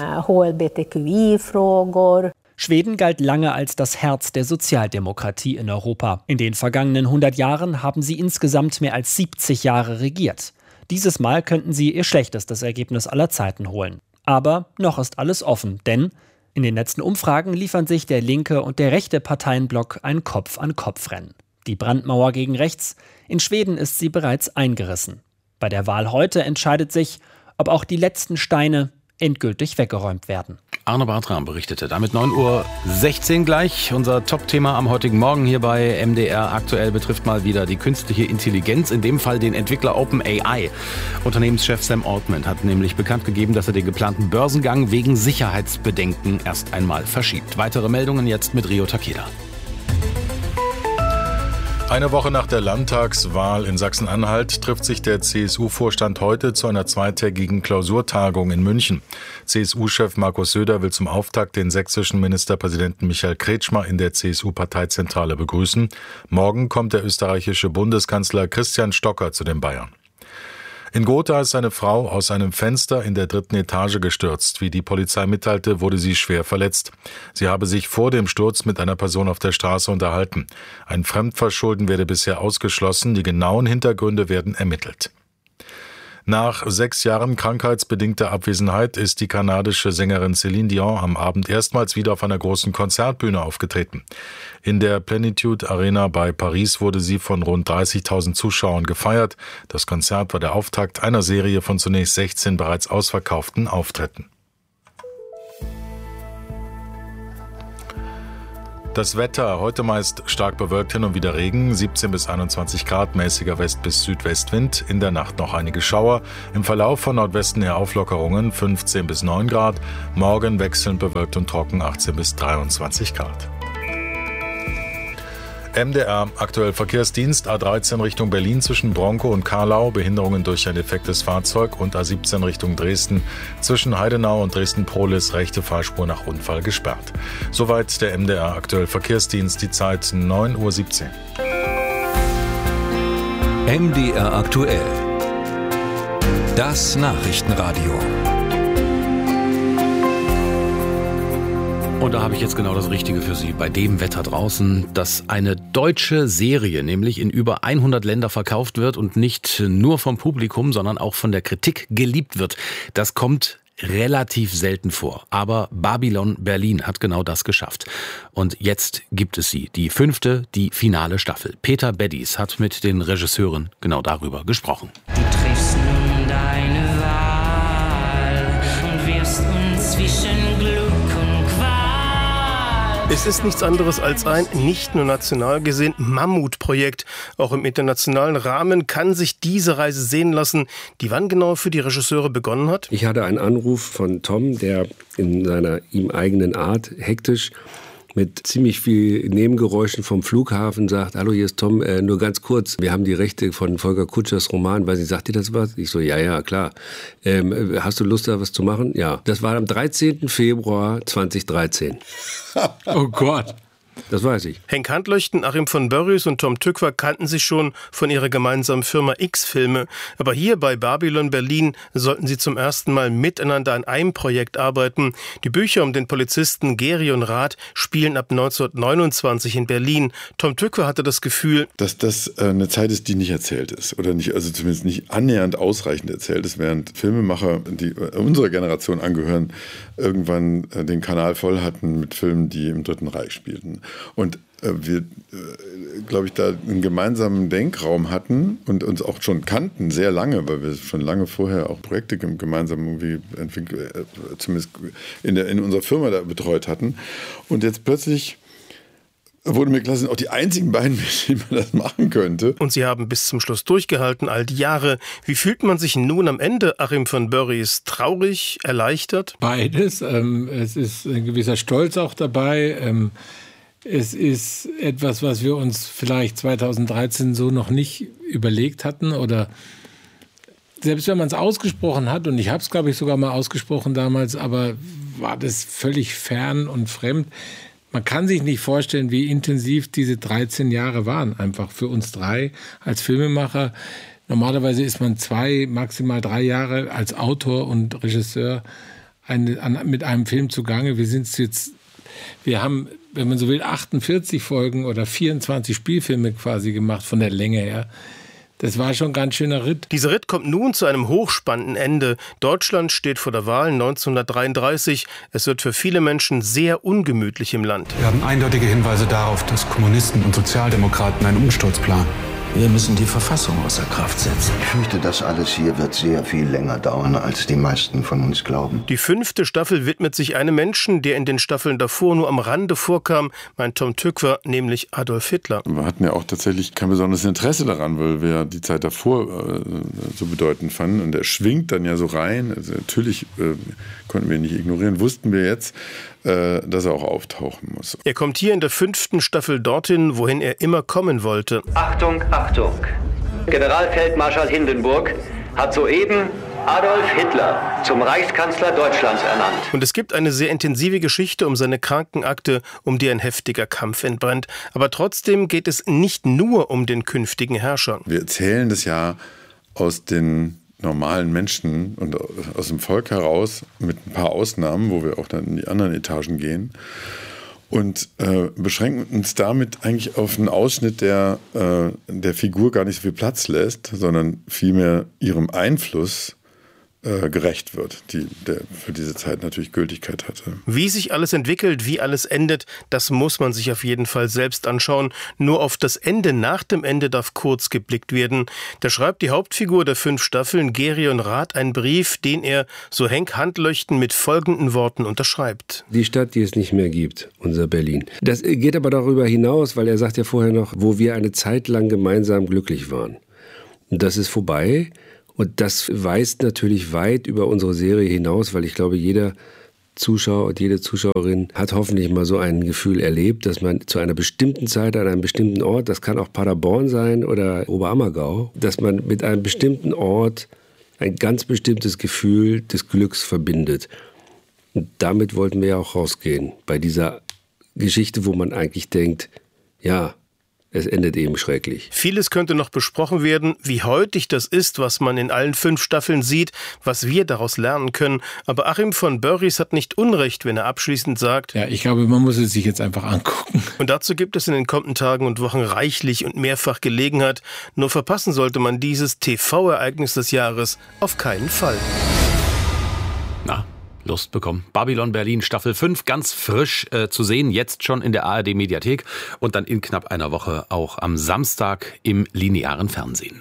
Schweden galt lange als das Herz der Sozialdemokratie in Europa. In den vergangenen 100 Jahren haben sie insgesamt mehr als 70 Jahre regiert. Dieses Mal könnten sie ihr schlechtestes Ergebnis aller Zeiten holen. Aber noch ist alles offen, denn in den letzten Umfragen liefern sich der linke und der rechte Parteienblock ein Kopf-an-Kopf-Rennen. Die Brandmauer gegen rechts, in Schweden ist sie bereits eingerissen. Bei der Wahl heute entscheidet sich, ob auch die letzten Steine endgültig weggeräumt werden. Arne Bartram berichtete. Damit 9:16 Uhr gleich. Unser Top-Thema am heutigen Morgen hier bei MDR aktuell betrifft mal wieder die künstliche Intelligenz, in dem Fall den Entwickler OpenAI. Unternehmenschef Sam Altman hat nämlich bekannt gegeben, dass er den geplanten Börsengang wegen Sicherheitsbedenken erst einmal verschiebt. Weitere Meldungen jetzt mit Rio Takeda. Eine Woche nach der Landtagswahl in Sachsen-Anhalt trifft sich der CSU-Vorstand heute zu einer zweitägigen Klausurtagung in München. CSU-Chef Markus Söder will zum Auftakt den sächsischen Ministerpräsidenten Michael Kretschmer in der CSU-Parteizentrale begrüßen. Morgen kommt der österreichische Bundeskanzler Christian Stocker zu den Bayern. In Gotha ist eine Frau aus einem Fenster in der 3. Etage gestürzt. Wie die Polizei mitteilte, wurde sie schwer verletzt. Sie habe sich vor dem Sturz mit einer Person auf der Straße unterhalten. Ein Fremdverschulden werde bisher ausgeschlossen. Die genauen Hintergründe werden ermittelt. Nach 6 Jahren krankheitsbedingter Abwesenheit ist die kanadische Sängerin Céline Dion am Abend erstmals wieder auf einer großen Konzertbühne aufgetreten. In der Plenitude Arena bei Paris wurde sie von rund 30.000 Zuschauern gefeiert. Das Konzert war der Auftakt einer Serie von zunächst 16 bereits ausverkauften Auftritten. Das Wetter, heute meist stark bewölkt, hin und wieder Regen, 17 bis 21 Grad, mäßiger West- bis Südwestwind, in der Nacht noch einige Schauer, im Verlauf von Nordwesten her Auflockerungen, 15 bis 9 Grad, morgen wechselnd bewölkt und trocken, 18 bis 23 Grad. MDR, aktuell Verkehrsdienst, A13 Richtung Berlin zwischen Bronkow und Carlau, Behinderungen durch ein defektes Fahrzeug, und A17 Richtung Dresden zwischen Heidenau und Dresden-Prohlis, rechte Fahrspur nach Unfall gesperrt. Soweit der MDR, aktuell Verkehrsdienst, die Zeit 9:17 Uhr. MDR aktuell. Das Nachrichtenradio. Und da habe ich jetzt genau das Richtige für Sie bei dem Wetter draußen, dass eine deutsche Serie nämlich in über 100 Länder verkauft wird und nicht nur vom Publikum, sondern auch von der Kritik geliebt wird. Das kommt relativ selten vor. Aber Babylon Berlin hat genau das geschafft. Und jetzt gibt es sie, die 5., die finale Staffel. Peter Beddies hat mit den Regisseuren genau darüber gesprochen. Du triffst nun deine Wahl und wirst uns zwischen Glück und Qual. Es ist nichts anderes als ein, nicht nur national gesehen, Mammutprojekt. Auch im internationalen Rahmen kann sich diese Reise sehen lassen, die wann genau für die Regisseure begonnen hat? Ich hatte einen Anruf von Tom, der in seiner ihm eigenen Art hektisch mit ziemlich viel Nebengeräuschen vom Flughafen sagt: Hallo, hier ist Tom, nur ganz kurz, wir haben die Rechte von Volker Kutschers Roman, weiß ich, sagt dir das was? Ich so, ja, klar. Hast du Lust, da was zu machen? Ja. Das war am 13. Februar 2013. Oh Gott. Das weiß ich. Henk Handlöchten, Achim von Börries und Tom Tückwer kannten sich schon von ihrer gemeinsamen Firma X-Filme. Aber hier bei Babylon Berlin sollten sie zum ersten Mal miteinander an einem Projekt arbeiten. Die Bücher um den Polizisten Gerion Rath spielen ab 1929 in Berlin. Tom Tückwer hatte das Gefühl, dass das eine Zeit ist, die nicht erzählt ist. Oder nicht, also zumindest nicht annähernd ausreichend erzählt ist, während Filmemacher, die unserer Generation angehören, irgendwann den Kanal voll hatten mit Filmen, die im Dritten Reich spielten. Und wir, glaube ich, da einen gemeinsamen Denkraum hatten und uns auch schon kannten, sehr lange, weil wir schon lange vorher auch Projekte gemeinsam irgendwie zumindest in unserer Firma da betreut hatten. Und jetzt plötzlich wurde mir klar, sind auch die einzigen beiden, mit denen man das machen könnte. Und sie haben bis zum Schluss durchgehalten, all die Jahre. Wie fühlt man sich nun am Ende, Achim von Börries? Traurig, erleichtert? Beides. Es ist ein gewisser Stolz auch dabei. Es ist etwas, was wir uns vielleicht 2013 so noch nicht überlegt hatten. Oder selbst wenn man es ausgesprochen hat, und ich habe es, glaube ich, sogar mal ausgesprochen damals, aber war das völlig fern und fremd. Man kann sich nicht vorstellen, wie intensiv diese 13 Jahre waren, einfach für uns drei als Filmemacher. Normalerweise ist man 2, maximal 3 Jahre als Autor und Regisseur mit einem Film zugange. Wir haben, wenn man so will, 48 Folgen oder 24 Spielfilme quasi gemacht von der Länge her. Das war schon ein ganz schöner Ritt. Dieser Ritt kommt nun zu einem hochspannenden Ende. Deutschland steht vor der Wahl 1933. Es wird für viele Menschen sehr ungemütlich im Land. Wir haben eindeutige Hinweise darauf, dass Kommunisten und Sozialdemokraten einen Umsturz planen. Wir müssen die Verfassung außer Kraft setzen. Ich fürchte, das alles hier wird sehr viel länger dauern, als die meisten von uns glauben. Die 5. Staffel widmet sich einem Menschen, der in den Staffeln davor nur am Rande vorkam, meint Tom Tykwer, nämlich Adolf Hitler. Wir hatten ja auch tatsächlich kein besonderes Interesse daran, weil wir die Zeit davor so bedeutend fanden. Und er schwingt dann ja so rein. Also natürlich konnten wir ihn nicht ignorieren, wussten wir jetzt, dass er auch auftauchen muss. Er kommt hier in der 5. Staffel dorthin, wohin er immer kommen wollte. Achtung, Achtung! Generalfeldmarschall Hindenburg hat soeben Adolf Hitler zum Reichskanzler Deutschlands ernannt. Und es gibt eine sehr intensive Geschichte um seine Krankenakte, um die ein heftiger Kampf entbrennt. Aber trotzdem geht es nicht nur um den künftigen Herrscher. Wir erzählen das ja aus den normalen Menschen und aus dem Volk heraus, mit ein paar Ausnahmen, wo wir auch dann in die anderen Etagen gehen. Und beschränken uns damit eigentlich auf einen Ausschnitt, der der Figur gar nicht so viel Platz lässt, sondern vielmehr ihrem Einfluss gerecht wird, der für diese Zeit natürlich Gültigkeit hatte. Wie sich alles entwickelt, wie alles endet, das muss man sich auf jeden Fall selbst anschauen. Nur auf das Ende nach dem Ende darf kurz geblickt werden. Da schreibt die Hauptfigur der 5 Staffeln, Gerion Rath, einen Brief, den er, so Henk Handlöchten, mit folgenden Worten unterschreibt. Die Stadt, die es nicht mehr gibt, unser Berlin. Das geht aber darüber hinaus, weil er sagt ja vorher noch, wo wir eine Zeit lang gemeinsam glücklich waren. Und das ist vorbei. Und das weist natürlich weit über unsere Serie hinaus, weil ich glaube, jeder Zuschauer und jede Zuschauerin hat hoffentlich mal so ein Gefühl erlebt, dass man zu einer bestimmten Zeit an einem bestimmten Ort, das kann auch Paderborn sein oder Oberammergau, dass man mit einem bestimmten Ort ein ganz bestimmtes Gefühl des Glücks verbindet. Und damit wollten wir ja auch rausgehen, bei dieser Geschichte, wo man eigentlich denkt, ja, es endet eben schrecklich. Vieles könnte noch besprochen werden, wie heutig das ist, was man in allen 5 Staffeln sieht, was wir daraus lernen können. Aber Achim von Börries hat nicht Unrecht, wenn er abschließend sagt, ja, ich glaube, man muss es sich jetzt einfach angucken. Und dazu gibt es in den kommenden Tagen und Wochen reichlich und mehrfach Gelegenheit. Nur verpassen sollte man dieses TV-Ereignis des Jahres auf keinen Fall. Na, Lust bekommen. Babylon Berlin Staffel 5, ganz frisch zu sehen, jetzt schon in der ARD-Mediathek und dann in knapp einer Woche auch am Samstag im linearen Fernsehen.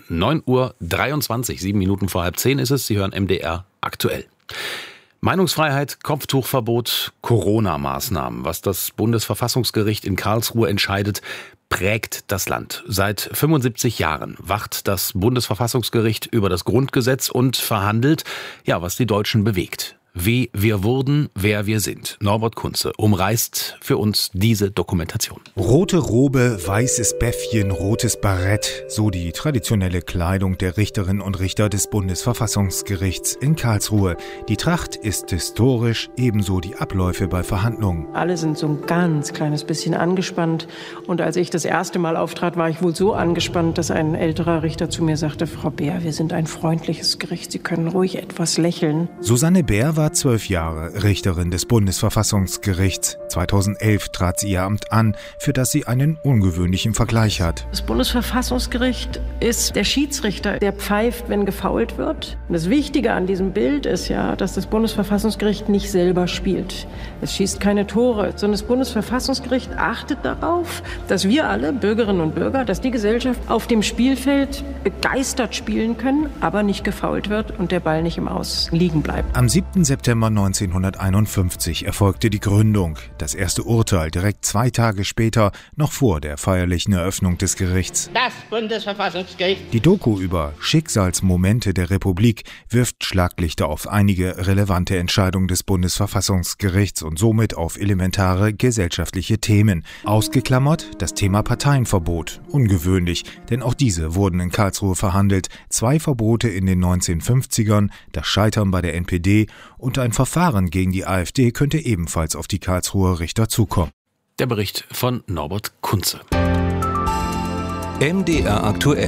9:23 Uhr, 7 Minuten vor 9:30 ist es. Sie hören MDR aktuell. Meinungsfreiheit, Kopftuchverbot, Corona-Maßnahmen. Was das Bundesverfassungsgericht in Karlsruhe entscheidet, prägt das Land. Seit 75 Jahren wacht das Bundesverfassungsgericht über das Grundgesetz und verhandelt, ja, was die Deutschen bewegt. Wie wir wurden, wer wir sind. Norbert Kunze umreißt für uns diese Dokumentation. Rote Robe, weißes Bäffchen, rotes Barett, so die traditionelle Kleidung der Richterinnen und Richter des Bundesverfassungsgerichts in Karlsruhe. Die Tracht ist historisch, ebenso die Abläufe bei Verhandlungen. Alle sind so ein ganz kleines bisschen angespannt. Und als ich das erste Mal auftrat, war ich wohl so angespannt, dass ein älterer Richter zu mir sagte, Frau Beer, wir sind ein freundliches Gericht, Sie können ruhig etwas lächeln. Susanne Beer war 12 Jahre Richterin des Bundesverfassungsgerichts. 2011 trat sie ihr Amt an, für das sie einen ungewöhnlichen Vergleich hat. Das Bundesverfassungsgericht ist der Schiedsrichter, der pfeift, wenn gefoult wird. Und das Wichtige an diesem Bild ist ja, dass das Bundesverfassungsgericht nicht selber spielt. Es schießt keine Tore, sondern das Bundesverfassungsgericht achtet darauf, dass wir alle, Bürgerinnen und Bürger, dass die Gesellschaft auf dem Spielfeld begeistert spielen können, aber nicht gefoult wird und der Ball nicht im Aus liegen bleibt. Am 7. September 1951 erfolgte die Gründung. Das erste Urteil direkt 2 Tage später, noch vor der feierlichen Eröffnung des Gerichts. Das Bundesverfassungsgericht. Die Doku über Schicksalsmomente der Republik wirft Schlaglichter auf einige relevante Entscheidungen des Bundesverfassungsgerichts und somit auf elementare gesellschaftliche Themen. Ausgeklammert das Thema Parteienverbot. Ungewöhnlich, denn auch diese wurden in Karlsruhe verhandelt. 2 Verbote in den 1950ern, das Scheitern bei der NPD und ein Verfahren gegen die AfD könnte ebenfalls auf die Karlsruher Richter zukommen. Der Bericht von Norbert Kunze. MDR aktuell.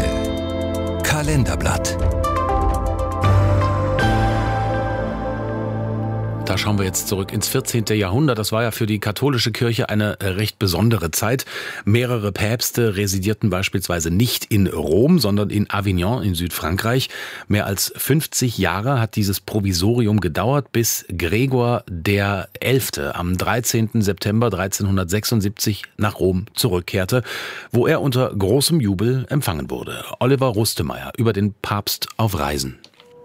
Kalenderblatt. Da schauen wir jetzt zurück ins 14. Jahrhundert. Das war ja für die katholische Kirche eine recht besondere Zeit. Mehrere Päpste residierten beispielsweise nicht in Rom, sondern in Avignon in Südfrankreich. Mehr als 50 Jahre hat dieses Provisorium gedauert, bis Gregor der 11. am 13. September 1376 nach Rom zurückkehrte, wo er unter großem Jubel empfangen wurde. Oliver Rustemeyer über den Papst auf Reisen.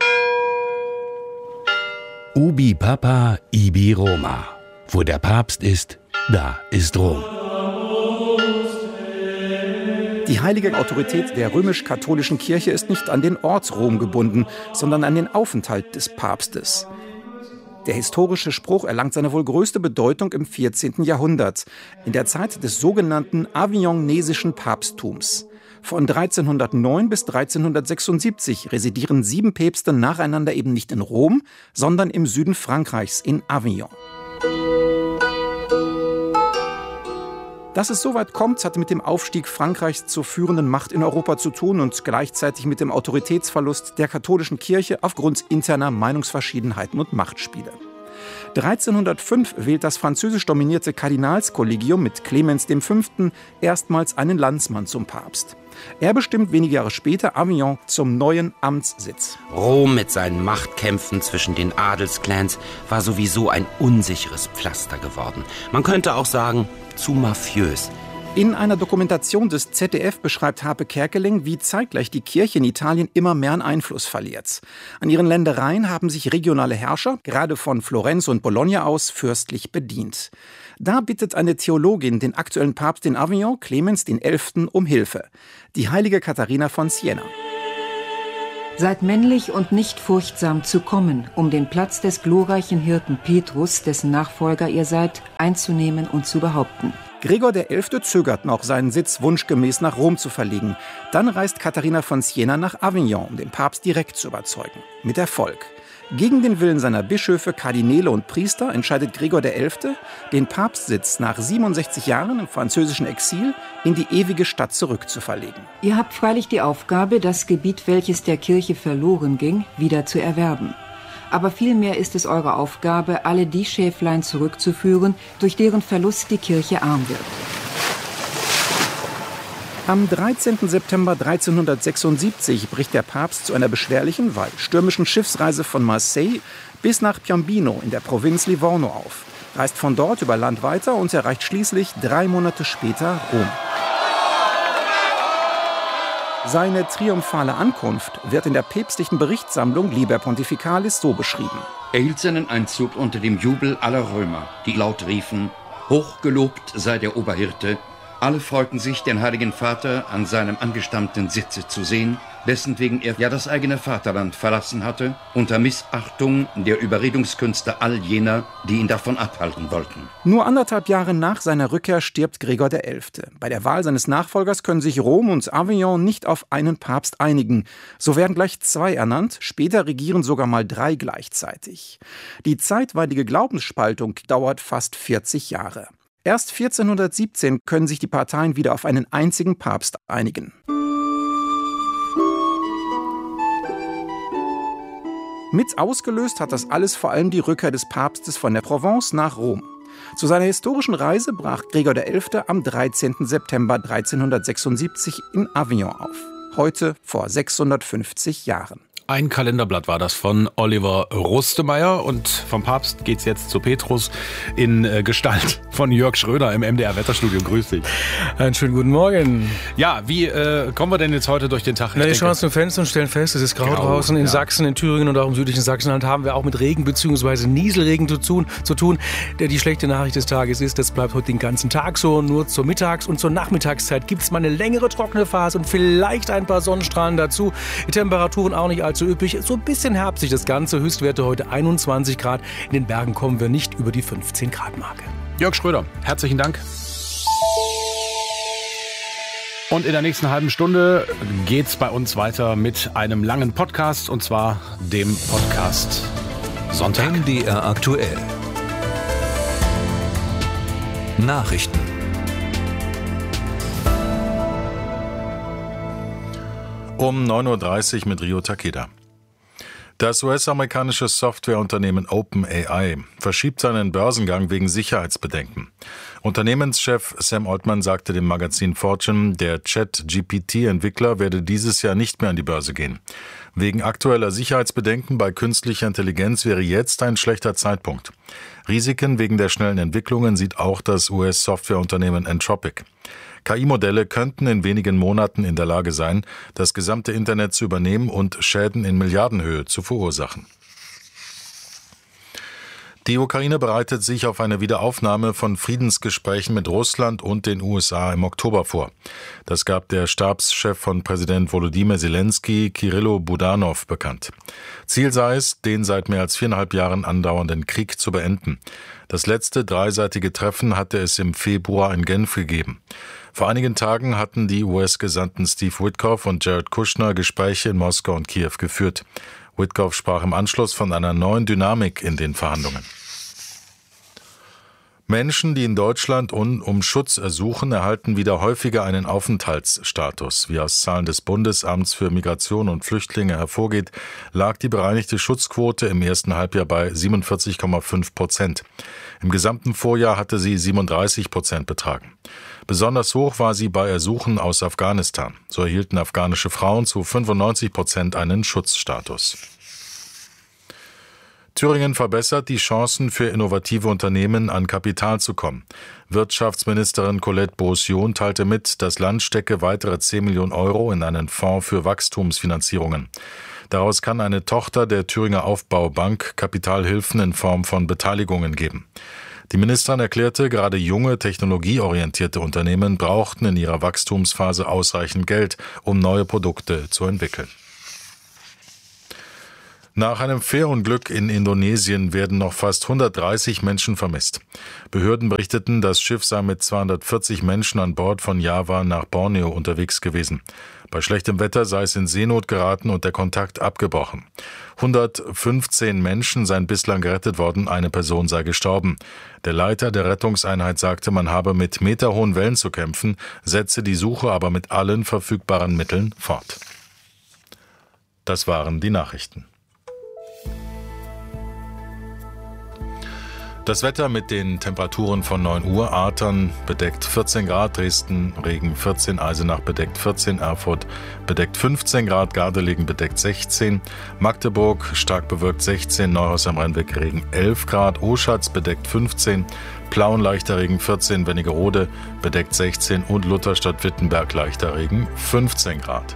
Ubi Papa, ibi Roma. Wo der Papst ist, da ist Rom. Die heilige Autorität der römisch-katholischen Kirche ist nicht an den Ort Rom gebunden, sondern an den Aufenthalt des Papstes. Der historische Spruch erlangt seine wohl größte Bedeutung im 14. Jahrhundert, in der Zeit des sogenannten avignonesischen Papsttums. Von 1309 bis 1376 residieren 7 Päpste nacheinander eben nicht in Rom, sondern im Süden Frankreichs in Avignon. Dass es so weit kommt, hat mit dem Aufstieg Frankreichs zur führenden Macht in Europa zu tun und gleichzeitig mit dem Autoritätsverlust der katholischen Kirche aufgrund interner Meinungsverschiedenheiten und Machtspiele. 1305 wählt das französisch dominierte Kardinalskollegium mit Clemens V. erstmals einen Landsmann zum Papst. Er bestimmt wenige Jahre später Avignon zum neuen Amtssitz. Rom mit seinen Machtkämpfen zwischen den Adelsclans war sowieso ein unsicheres Pflaster geworden. Man könnte auch sagen, zu mafiös. In einer Dokumentation des ZDF beschreibt Harpe Kerkeling, wie zeitgleich die Kirche in Italien immer mehr an Einfluss verliert. An ihren Ländereien haben sich regionale Herrscher, gerade von Florenz und Bologna aus, fürstlich bedient. Da bittet eine Theologin den aktuellen Papst in Avignon, Clemens XI., um Hilfe. Die heilige Katharina von Siena. Seid männlich und nicht furchtsam zu kommen, um den Platz des glorreichen Hirten Petrus, dessen Nachfolger ihr seid, einzunehmen und zu behaupten. Gregor XI. Zögert noch, seinen Sitz wunschgemäß nach Rom zu verlegen. Dann reist Katharina von Siena nach Avignon, um den Papst direkt zu überzeugen. Mit Erfolg. Gegen den Willen seiner Bischöfe, Kardinäle und Priester entscheidet Gregor XI., den Papstsitz nach 67 Jahren im französischen Exil in die ewige Stadt zurückzuverlegen. Ihr habt freilich die Aufgabe, das Gebiet, welches der Kirche verloren ging, wieder zu erwerben. Aber vielmehr ist es eure Aufgabe, alle die Schäflein zurückzuführen, durch deren Verlust die Kirche arm wird. Am 13. September 1376 bricht der Papst zu einer beschwerlichen, weil stürmischen Schiffsreise von Marseille bis nach Piombino in der Provinz Livorno auf, reist von dort über Land weiter und erreicht schließlich 3 Monate später Rom. Seine triumphale Ankunft wird in der päpstlichen Berichtssammlung Liber Pontificalis so beschrieben. Er hielt seinen Einzug unter dem Jubel aller Römer, die laut riefen: Hochgelobt sei der Oberhirte. Alle freuten sich, den Heiligen Vater an seinem angestammten Sitze zu sehen, dessen wegen er ja das eigene Vaterland verlassen hatte, unter Missachtung der Überredungskünste all jener, die ihn davon abhalten wollten. Nur 1,5 Jahre nach seiner Rückkehr stirbt Gregor XI. Bei der Wahl seines Nachfolgers können sich Rom und Avignon nicht auf einen Papst einigen. So werden gleich 2 ernannt, später regieren sogar mal 3 gleichzeitig. Die zeitweilige Glaubensspaltung dauert fast 40 Jahre. Erst 1417 können sich die Parteien wieder auf einen einzigen Papst einigen. Mit ausgelöst hat das alles vor allem die Rückkehr des Papstes von der Provence nach Rom. Zu seiner historischen Reise brach Gregor XI. Am 13. September 1376 in Avignon auf. Heute vor 650 Jahren. Ein Kalenderblatt war das von Oliver Rustemeyer und vom Papst geht's jetzt zu Petrus in Gestalt von Jörg Schröder im MDR Wetterstudio. Grüß dich. Einen schönen guten Morgen. Ja, wie kommen wir denn jetzt heute durch den Tag? Wir schauen zum Fenster und stellen fest, es ist grau draußen. In Sachsen, in Thüringen und auch im südlichen Sachsenland haben wir auch mit Regen bzw. Nieselregen zu tun. Die schlechte Nachricht des Tages ist, das bleibt heute den ganzen Tag so. Nur zur Mittags- und zur Nachmittagszeit gibt es mal eine längere trockene Phase und vielleicht ein paar Sonnenstrahlen dazu. Die Temperaturen auch nicht allzu üppig. So ein bisschen herbstlich das Ganze. Höchstwerte heute 21 Grad. In den Bergen kommen wir nicht über die 15 Grad Marke. Jörg Schröder, herzlichen Dank. Und in der nächsten halben Stunde geht's bei uns weiter mit einem langen Podcast, und zwar dem Podcast Sonntag. MDR aktuell. Nachrichten. Um 9:30 Uhr mit Rio Takeda. Das US-amerikanische Softwareunternehmen OpenAI verschiebt seinen Börsengang wegen Sicherheitsbedenken. Unternehmenschef Sam Altman sagte dem Magazin Fortune, der ChatGPT-Entwickler werde dieses Jahr nicht mehr an die Börse gehen. Wegen aktueller Sicherheitsbedenken bei künstlicher Intelligenz wäre jetzt ein schlechter Zeitpunkt. Risiken wegen der schnellen Entwicklungen sieht auch das US-Softwareunternehmen Anthropic. KI-Modelle könnten in wenigen Monaten in der Lage sein, das gesamte Internet zu übernehmen und Schäden in Milliardenhöhe zu verursachen. Die Ukraine bereitet sich auf eine Wiederaufnahme von Friedensgesprächen mit Russland und den USA im Oktober vor. Das gab der Stabschef von Präsident Volodymyr Zelensky, Kirillo Budanov, bekannt. Ziel sei es, den seit mehr als 4,5 Jahren andauernden Krieg zu beenden. Das letzte dreiseitige Treffen hatte es im Februar in Genf gegeben. Vor einigen Tagen hatten die US-Gesandten Steve Witkoff und Jared Kushner Gespräche in Moskau und Kiew geführt. Witkoff sprach im Anschluss von einer neuen Dynamik in den Verhandlungen. Menschen, die in Deutschland um Schutz ersuchen, erhalten wieder häufiger einen Aufenthaltsstatus. Wie aus Zahlen des Bundesamts für Migration und Flüchtlinge hervorgeht, lag die bereinigte Schutzquote im ersten Halbjahr bei 47,5%. Im gesamten Vorjahr hatte sie 37% betragen. Besonders hoch war sie bei Ersuchen aus Afghanistan. So erhielten afghanische Frauen zu 95% einen Schutzstatus. Thüringen verbessert die Chancen für innovative Unternehmen, an Kapital zu kommen. Wirtschaftsministerin Colette Beaussion teilte mit, das Land stecke weitere 10 Millionen Euro in einen Fonds für Wachstumsfinanzierungen. Daraus kann eine Tochter der Thüringer Aufbaubank Kapitalhilfen in Form von Beteiligungen geben. Die Ministerin erklärte, gerade junge, technologieorientierte Unternehmen brauchten in ihrer Wachstumsphase ausreichend Geld, um neue Produkte zu entwickeln. Nach einem Fährunglück in Indonesien werden noch fast 130 Menschen vermisst. Behörden berichteten, das Schiff sei mit 240 Menschen an Bord von Java nach Borneo unterwegs gewesen. Bei schlechtem Wetter sei es in Seenot geraten und der Kontakt abgebrochen. 115 Menschen seien bislang gerettet worden, eine Person sei gestorben. Der Leiter der Rettungseinheit sagte, man habe mit meterhohen Wellen zu kämpfen, setze die Suche aber mit allen verfügbaren Mitteln fort. Das waren die Nachrichten. Das Wetter mit den Temperaturen von 9 Uhr: Artern bedeckt 14 Grad, Dresden Regen 14, Eisenach bedeckt 14, Erfurt bedeckt 15 Grad, Gardelegen bedeckt 16, Magdeburg stark bewölkt 16, Neuhaus am Rheinweg Regen 11 Grad, Oschatz bedeckt 15, Plauen leichter Regen 14, Wernigerode bedeckt 16 und Lutherstadt-Wittenberg leichter Regen 15 Grad.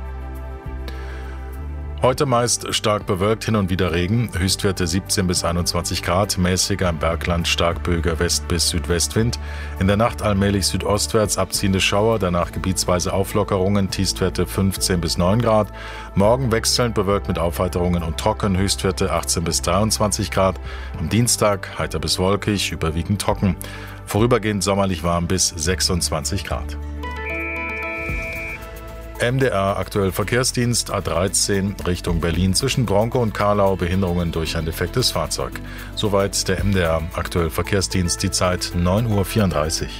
Heute meist stark bewölkt, hin und wieder Regen, Höchstwerte 17 bis 21 Grad, mäßiger im Bergland, stark böiger West- bis Südwestwind. In der Nacht allmählich südostwärts abziehende Schauer, danach gebietsweise Auflockerungen, Tiefstwerte 15 bis 9 Grad. Morgen wechselnd bewölkt mit Aufheiterungen und trocken, Höchstwerte 18 bis 23 Grad. Am Dienstag heiter bis wolkig, überwiegend trocken. Vorübergehend sommerlich warm bis 26 Grad. MDR aktuell Verkehrsdienst A13 Richtung Berlin zwischen Bronco und Karlau, Behinderungen durch ein defektes Fahrzeug. Soweit der MDR aktuell Verkehrsdienst, die Zeit 9:34 Uhr.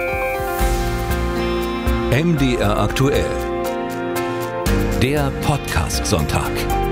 MDR aktuell. Der Podcast-Sonntag.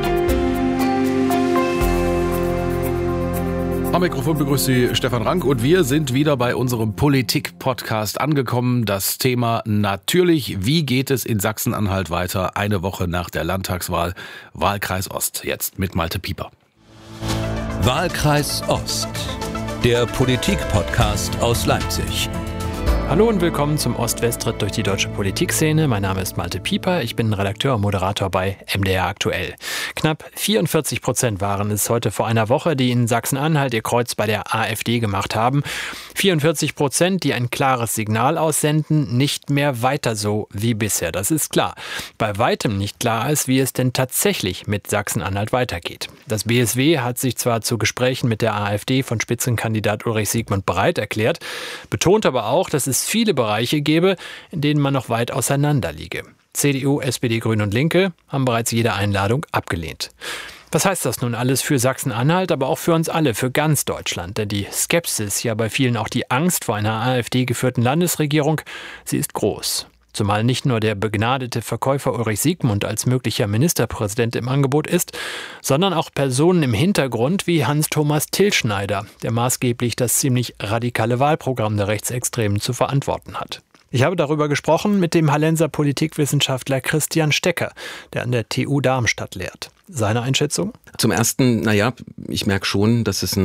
Am Mikrofon begrüßt Sie Stefan Rank und wir sind wieder bei unserem Politik-Podcast angekommen. Das Thema natürlich, wie geht es in Sachsen-Anhalt weiter? Eine Woche nach der Landtagswahl, Wahlkreis Ost, jetzt mit Malte Pieper. Wahlkreis Ost, der Politik-Podcast aus Leipzig. Hallo und willkommen zum Ost-West-Ritt durch die deutsche Politikszene. Mein Name ist Malte Pieper, ich bin Redakteur und Moderator bei MDR aktuell. Knapp 44% waren es heute vor einer Woche, die in Sachsen-Anhalt ihr Kreuz bei der AfD gemacht haben. 44%, die ein klares Signal aussenden, nicht mehr weiter so wie bisher, das ist klar. Bei weitem nicht klar ist, wie es denn tatsächlich mit Sachsen-Anhalt weitergeht. Das BSW hat sich zwar zu Gesprächen mit der AfD von Spitzenkandidat Ulrich Siegmund bereit erklärt, betont aber auch, dass es viele Bereiche gäbe, in denen man noch weit auseinander liege. CDU, SPD, Grüne und Linke haben bereits jede Einladung abgelehnt. Was heißt das nun alles für Sachsen-Anhalt, aber auch für uns alle, für ganz Deutschland? Denn die Skepsis, ja bei vielen auch die Angst vor einer AfD-geführten Landesregierung, sie ist groß. Zumal nicht nur der begnadete Verkäufer Ulrich Siegmund als möglicher Ministerpräsident im Angebot ist, sondern auch Personen im Hintergrund wie Hans-Thomas Tilschneider, der maßgeblich das ziemlich radikale Wahlprogramm der Rechtsextremen zu verantworten hat. Ich habe darüber gesprochen mit dem Hallenser Politikwissenschaftler Christian Stecker, der an der TU Darmstadt lehrt. Seine Einschätzung? Zum Ersten, ich merke schon, dass es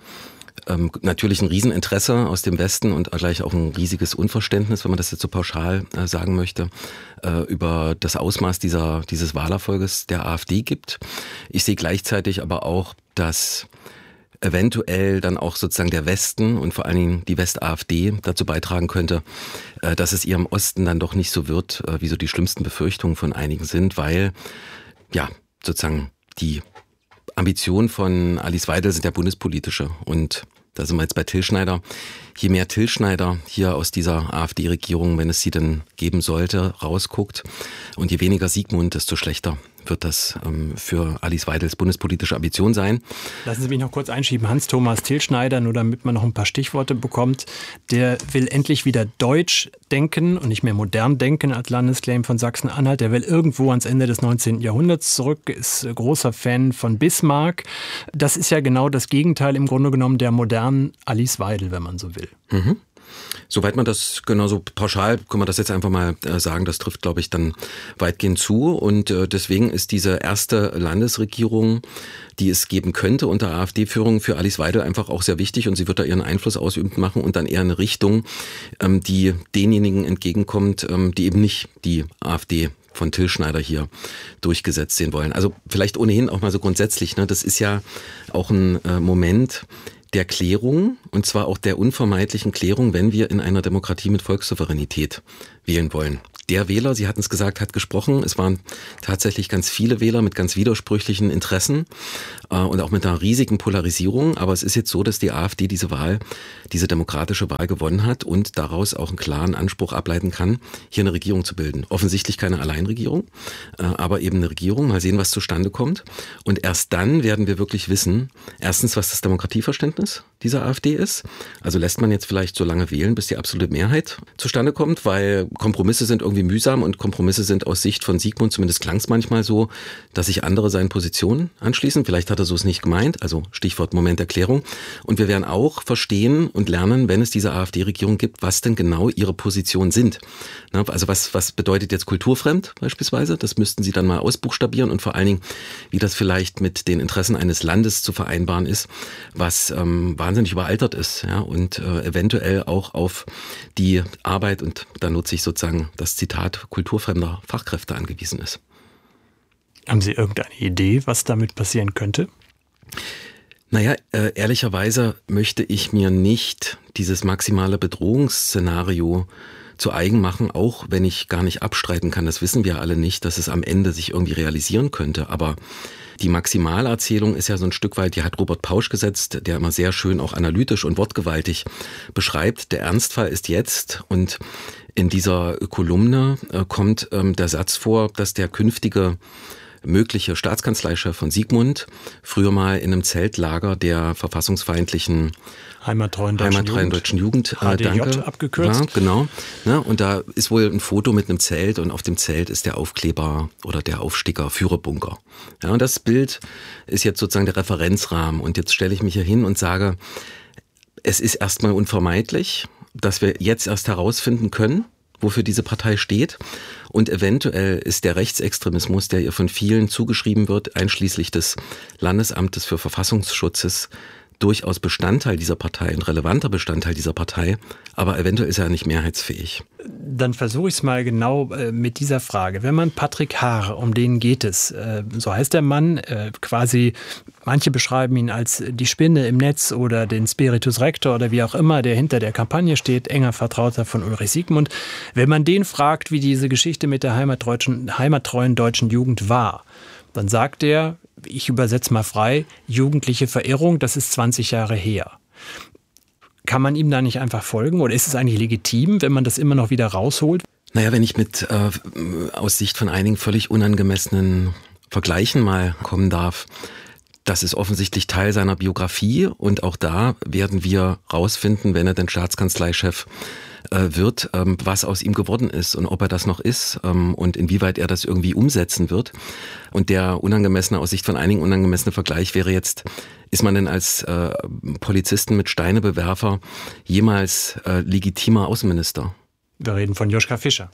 natürlich ein Rieseninteresse aus dem Westen und gleich auch ein riesiges Unverständnis, wenn man das jetzt so pauschal sagen möchte, über das Ausmaß dieses Wahlerfolges der AfD gibt. Ich sehe gleichzeitig aber auch, dass eventuell dann auch sozusagen der Westen und vor allen Dingen die West-AfD dazu beitragen könnte, dass es ihr im Osten dann doch nicht so wird, wie so die schlimmsten Befürchtungen von einigen sind, weil sozusagen die Ambitionen von Alice Weidel sind ja bundespolitische und da sind wir jetzt bei Tilschneider. Je mehr Tilschneider hier aus dieser AfD-Regierung, wenn es sie denn geben sollte, rausguckt und je weniger Siegmund, desto schlechter wird das für Alice Weidels bundespolitische Ambition sein. Lassen Sie mich noch kurz einschieben. Hans-Thomas Tilschneider, nur damit man noch ein paar Stichworte bekommt, der will endlich wieder deutsch denken und nicht mehr modern denken als Landesclaim von Sachsen-Anhalt. Der will irgendwo ans Ende des 19. Jahrhunderts zurück, ist großer Fan von Bismarck. Das ist ja genau das Gegenteil im Grunde genommen der modernen Alice Weidel, wenn man so will. Mhm. Soweit man das genauso pauschal, kann man das jetzt einfach mal sagen, das trifft, glaube ich, dann weitgehend zu. Und deswegen ist diese erste Landesregierung, die es geben könnte unter AfD-Führung, für Alice Weidel einfach auch sehr wichtig. Und sie wird da ihren Einfluss ausübend machen und dann eher eine Richtung, die denjenigen entgegenkommt, die eben nicht die AfD von Tilschneider hier durchgesetzt sehen wollen. Also vielleicht ohnehin auch mal so grundsätzlich, das ist ja auch ein Moment der Klärung, und zwar auch der unvermeidlichen Klärung, wenn wir in einer Demokratie mit Volkssouveränität wählen wollen. Der Wähler, Sie hatten es gesagt, hat gesprochen. Es waren tatsächlich ganz viele Wähler mit ganz widersprüchlichen Interessen und auch mit einer riesigen Polarisierung. Aber es ist jetzt so, dass die AfD diese demokratische Wahl gewonnen hat und daraus auch einen klaren Anspruch ableiten kann, hier eine Regierung zu bilden. Offensichtlich keine Alleinregierung, aber eben eine Regierung. Mal sehen, was zustande kommt. Und erst dann werden wir wirklich wissen, erstens, was das Demokratieverständnis dieser AfD ist. Also lässt man jetzt vielleicht so lange wählen, bis die absolute Mehrheit zustande kommt, weil Kompromisse sind irgendwie mühsam und Kompromisse sind aus Sicht von Siegmund, zumindest klang es manchmal so, dass sich andere seinen Positionen anschließen. Vielleicht hat er so es nicht gemeint, also Stichwort Moment der Klärung. Und wir werden auch verstehen und lernen, wenn es diese AfD-Regierung gibt, was denn genau ihre Positionen sind. Also was bedeutet jetzt kulturfremd beispielsweise? Das müssten Sie dann mal ausbuchstabieren und vor allen Dingen, wie das vielleicht mit den Interessen eines Landes zu vereinbaren ist, was wahnsinnig überaltert ist, und eventuell auch auf die Arbeit, und da nutze ich sozusagen das Zitat, kulturfremder Fachkräfte angewiesen ist. Haben Sie irgendeine Idee, was damit passieren könnte? Ehrlicherweise möchte ich mir nicht dieses maximale Bedrohungsszenario zu eigen machen, auch wenn ich gar nicht abstreiten kann, das wissen wir alle nicht, dass es am Ende sich irgendwie realisieren könnte, aber die Maximalerzählung ist ja so ein Stück weit, die hat Robert Pausch gesetzt, der immer sehr schön auch analytisch und wortgewaltig beschreibt. Der Ernstfall ist jetzt, und in dieser Kolumne kommt der Satz vor, dass der künftige mögliche Staatskanzleichef von Siegmund früher mal in einem Zeltlager der verfassungsfeindlichen Heimattreuen deutschen Jugend, HDJ abgekürzt. Ja, genau. Und da ist wohl ein Foto mit einem Zelt und auf dem Zelt ist der Aufkleber oder der Aufsticker Führerbunker. Ja, und das Bild ist jetzt sozusagen der Referenzrahmen. Und jetzt stelle ich mich hier hin und sage, es ist erstmal unvermeidlich, dass wir jetzt erst herausfinden können, wofür diese Partei steht. Und eventuell ist der Rechtsextremismus, der ihr von vielen zugeschrieben wird, einschließlich des Landesamtes für Verfassungsschutzes, durchaus Bestandteil dieser Partei, ein relevanter Bestandteil dieser Partei, aber eventuell ist er nicht mehrheitsfähig. Dann versuche ich es mal genau mit dieser Frage. Wenn man Patrick Haar, um den geht es, so heißt der Mann, quasi, manche beschreiben ihn als die Spinne im Netz oder den Spiritus Rector oder wie auch immer, der hinter der Kampagne steht, enger Vertrauter von Ulrich Siegmund. Wenn man den fragt, wie diese Geschichte mit der heimattreuen deutschen Jugend war, dann sagt er, ich übersetze mal frei, jugendliche Verirrung, das ist 20 Jahre her. Kann man ihm da nicht einfach folgen oder ist es eigentlich legitim, wenn man das immer noch wieder rausholt? Wenn ich mit aus Sicht von einigen völlig unangemessenen Vergleichen mal kommen darf, das ist offensichtlich Teil seiner Biografie und auch da werden wir rausfinden, wenn er denn Staatskanzleichef wird, was aus ihm geworden ist und ob er das noch ist und inwieweit er das irgendwie umsetzen wird. Und der unangemessene, aus Sicht von einigen unangemessene Vergleich wäre jetzt, ist man denn als Polizisten mit Steinebewerfer jemals legitimer Außenminister? Wir reden von Joschka Fischer.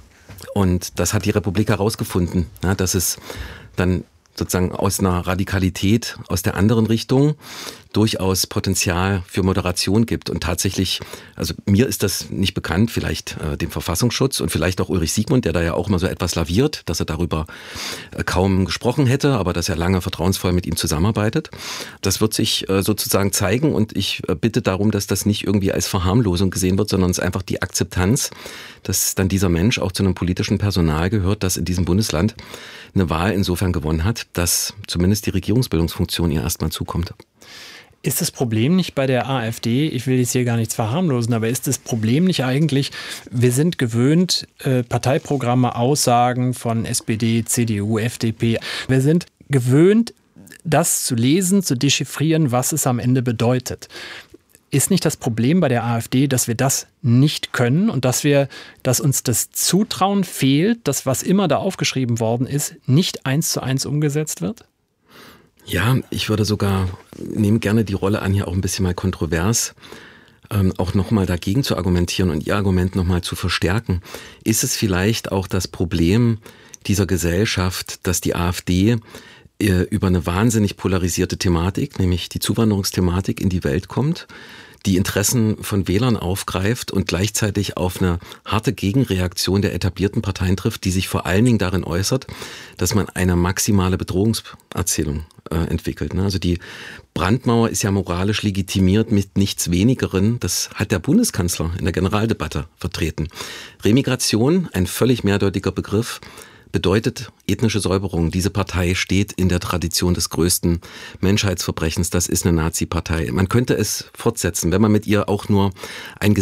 Und das hat die Republik herausgefunden, ja, dass es dann sozusagen aus einer Radikalität aus der anderen Richtung durchaus Potenzial für Moderation gibt. Und tatsächlich, also mir ist das nicht bekannt, vielleicht dem Verfassungsschutz und vielleicht auch Ulrich Siegmund, der da ja auch mal so etwas laviert, dass er darüber kaum gesprochen hätte, aber dass er lange vertrauensvoll mit ihm zusammenarbeitet. Das wird sich sozusagen zeigen und ich bitte darum, dass das nicht irgendwie als Verharmlosung gesehen wird, sondern es ist einfach die Akzeptanz, dass dann dieser Mensch auch zu einem politischen Personal gehört, das in diesem Bundesland eine Wahl insofern gewonnen hat, dass zumindest die Regierungsbildungsfunktion ihr erstmal zukommt. Ist das Problem nicht bei der AfD, ich will jetzt hier gar nichts verharmlosen, aber ist das Problem nicht eigentlich, wir sind gewöhnt, Parteiprogramme, Aussagen von SPD, CDU, FDP, wir sind gewöhnt, das zu lesen, zu dechiffrieren, was es am Ende bedeutet. Ist nicht das Problem bei der AfD, dass wir das nicht können und dass uns das Zutrauen fehlt, dass was immer da aufgeschrieben worden ist, nicht 1:1 umgesetzt wird? Ja, ich würde sogar, nehme gerne die Rolle an, hier auch ein bisschen mal kontrovers, auch nochmal dagegen zu argumentieren und Ihr Argument nochmal zu verstärken. Ist es vielleicht auch das Problem dieser Gesellschaft, dass die AfD über eine wahnsinnig polarisierte Thematik, nämlich die Zuwanderungsthematik, in die Welt kommt, die Interessen von Wählern aufgreift und gleichzeitig auf eine harte Gegenreaktion der etablierten Parteien trifft, die sich vor allen Dingen darin äußert, dass man eine maximale Bedrohungserzählung entwickelt. Also die Brandmauer ist ja moralisch legitimiert mit nichts Wenigeren. Das hat der Bundeskanzler in der Generaldebatte vertreten. Remigration, ein völlig mehrdeutiger Begriff, bedeutet ethnische Säuberung. Diese Partei steht in der Tradition des größten Menschheitsverbrechens. Das ist eine Nazi-Partei. Man könnte es fortsetzen, wenn man mit ihr auch nur ein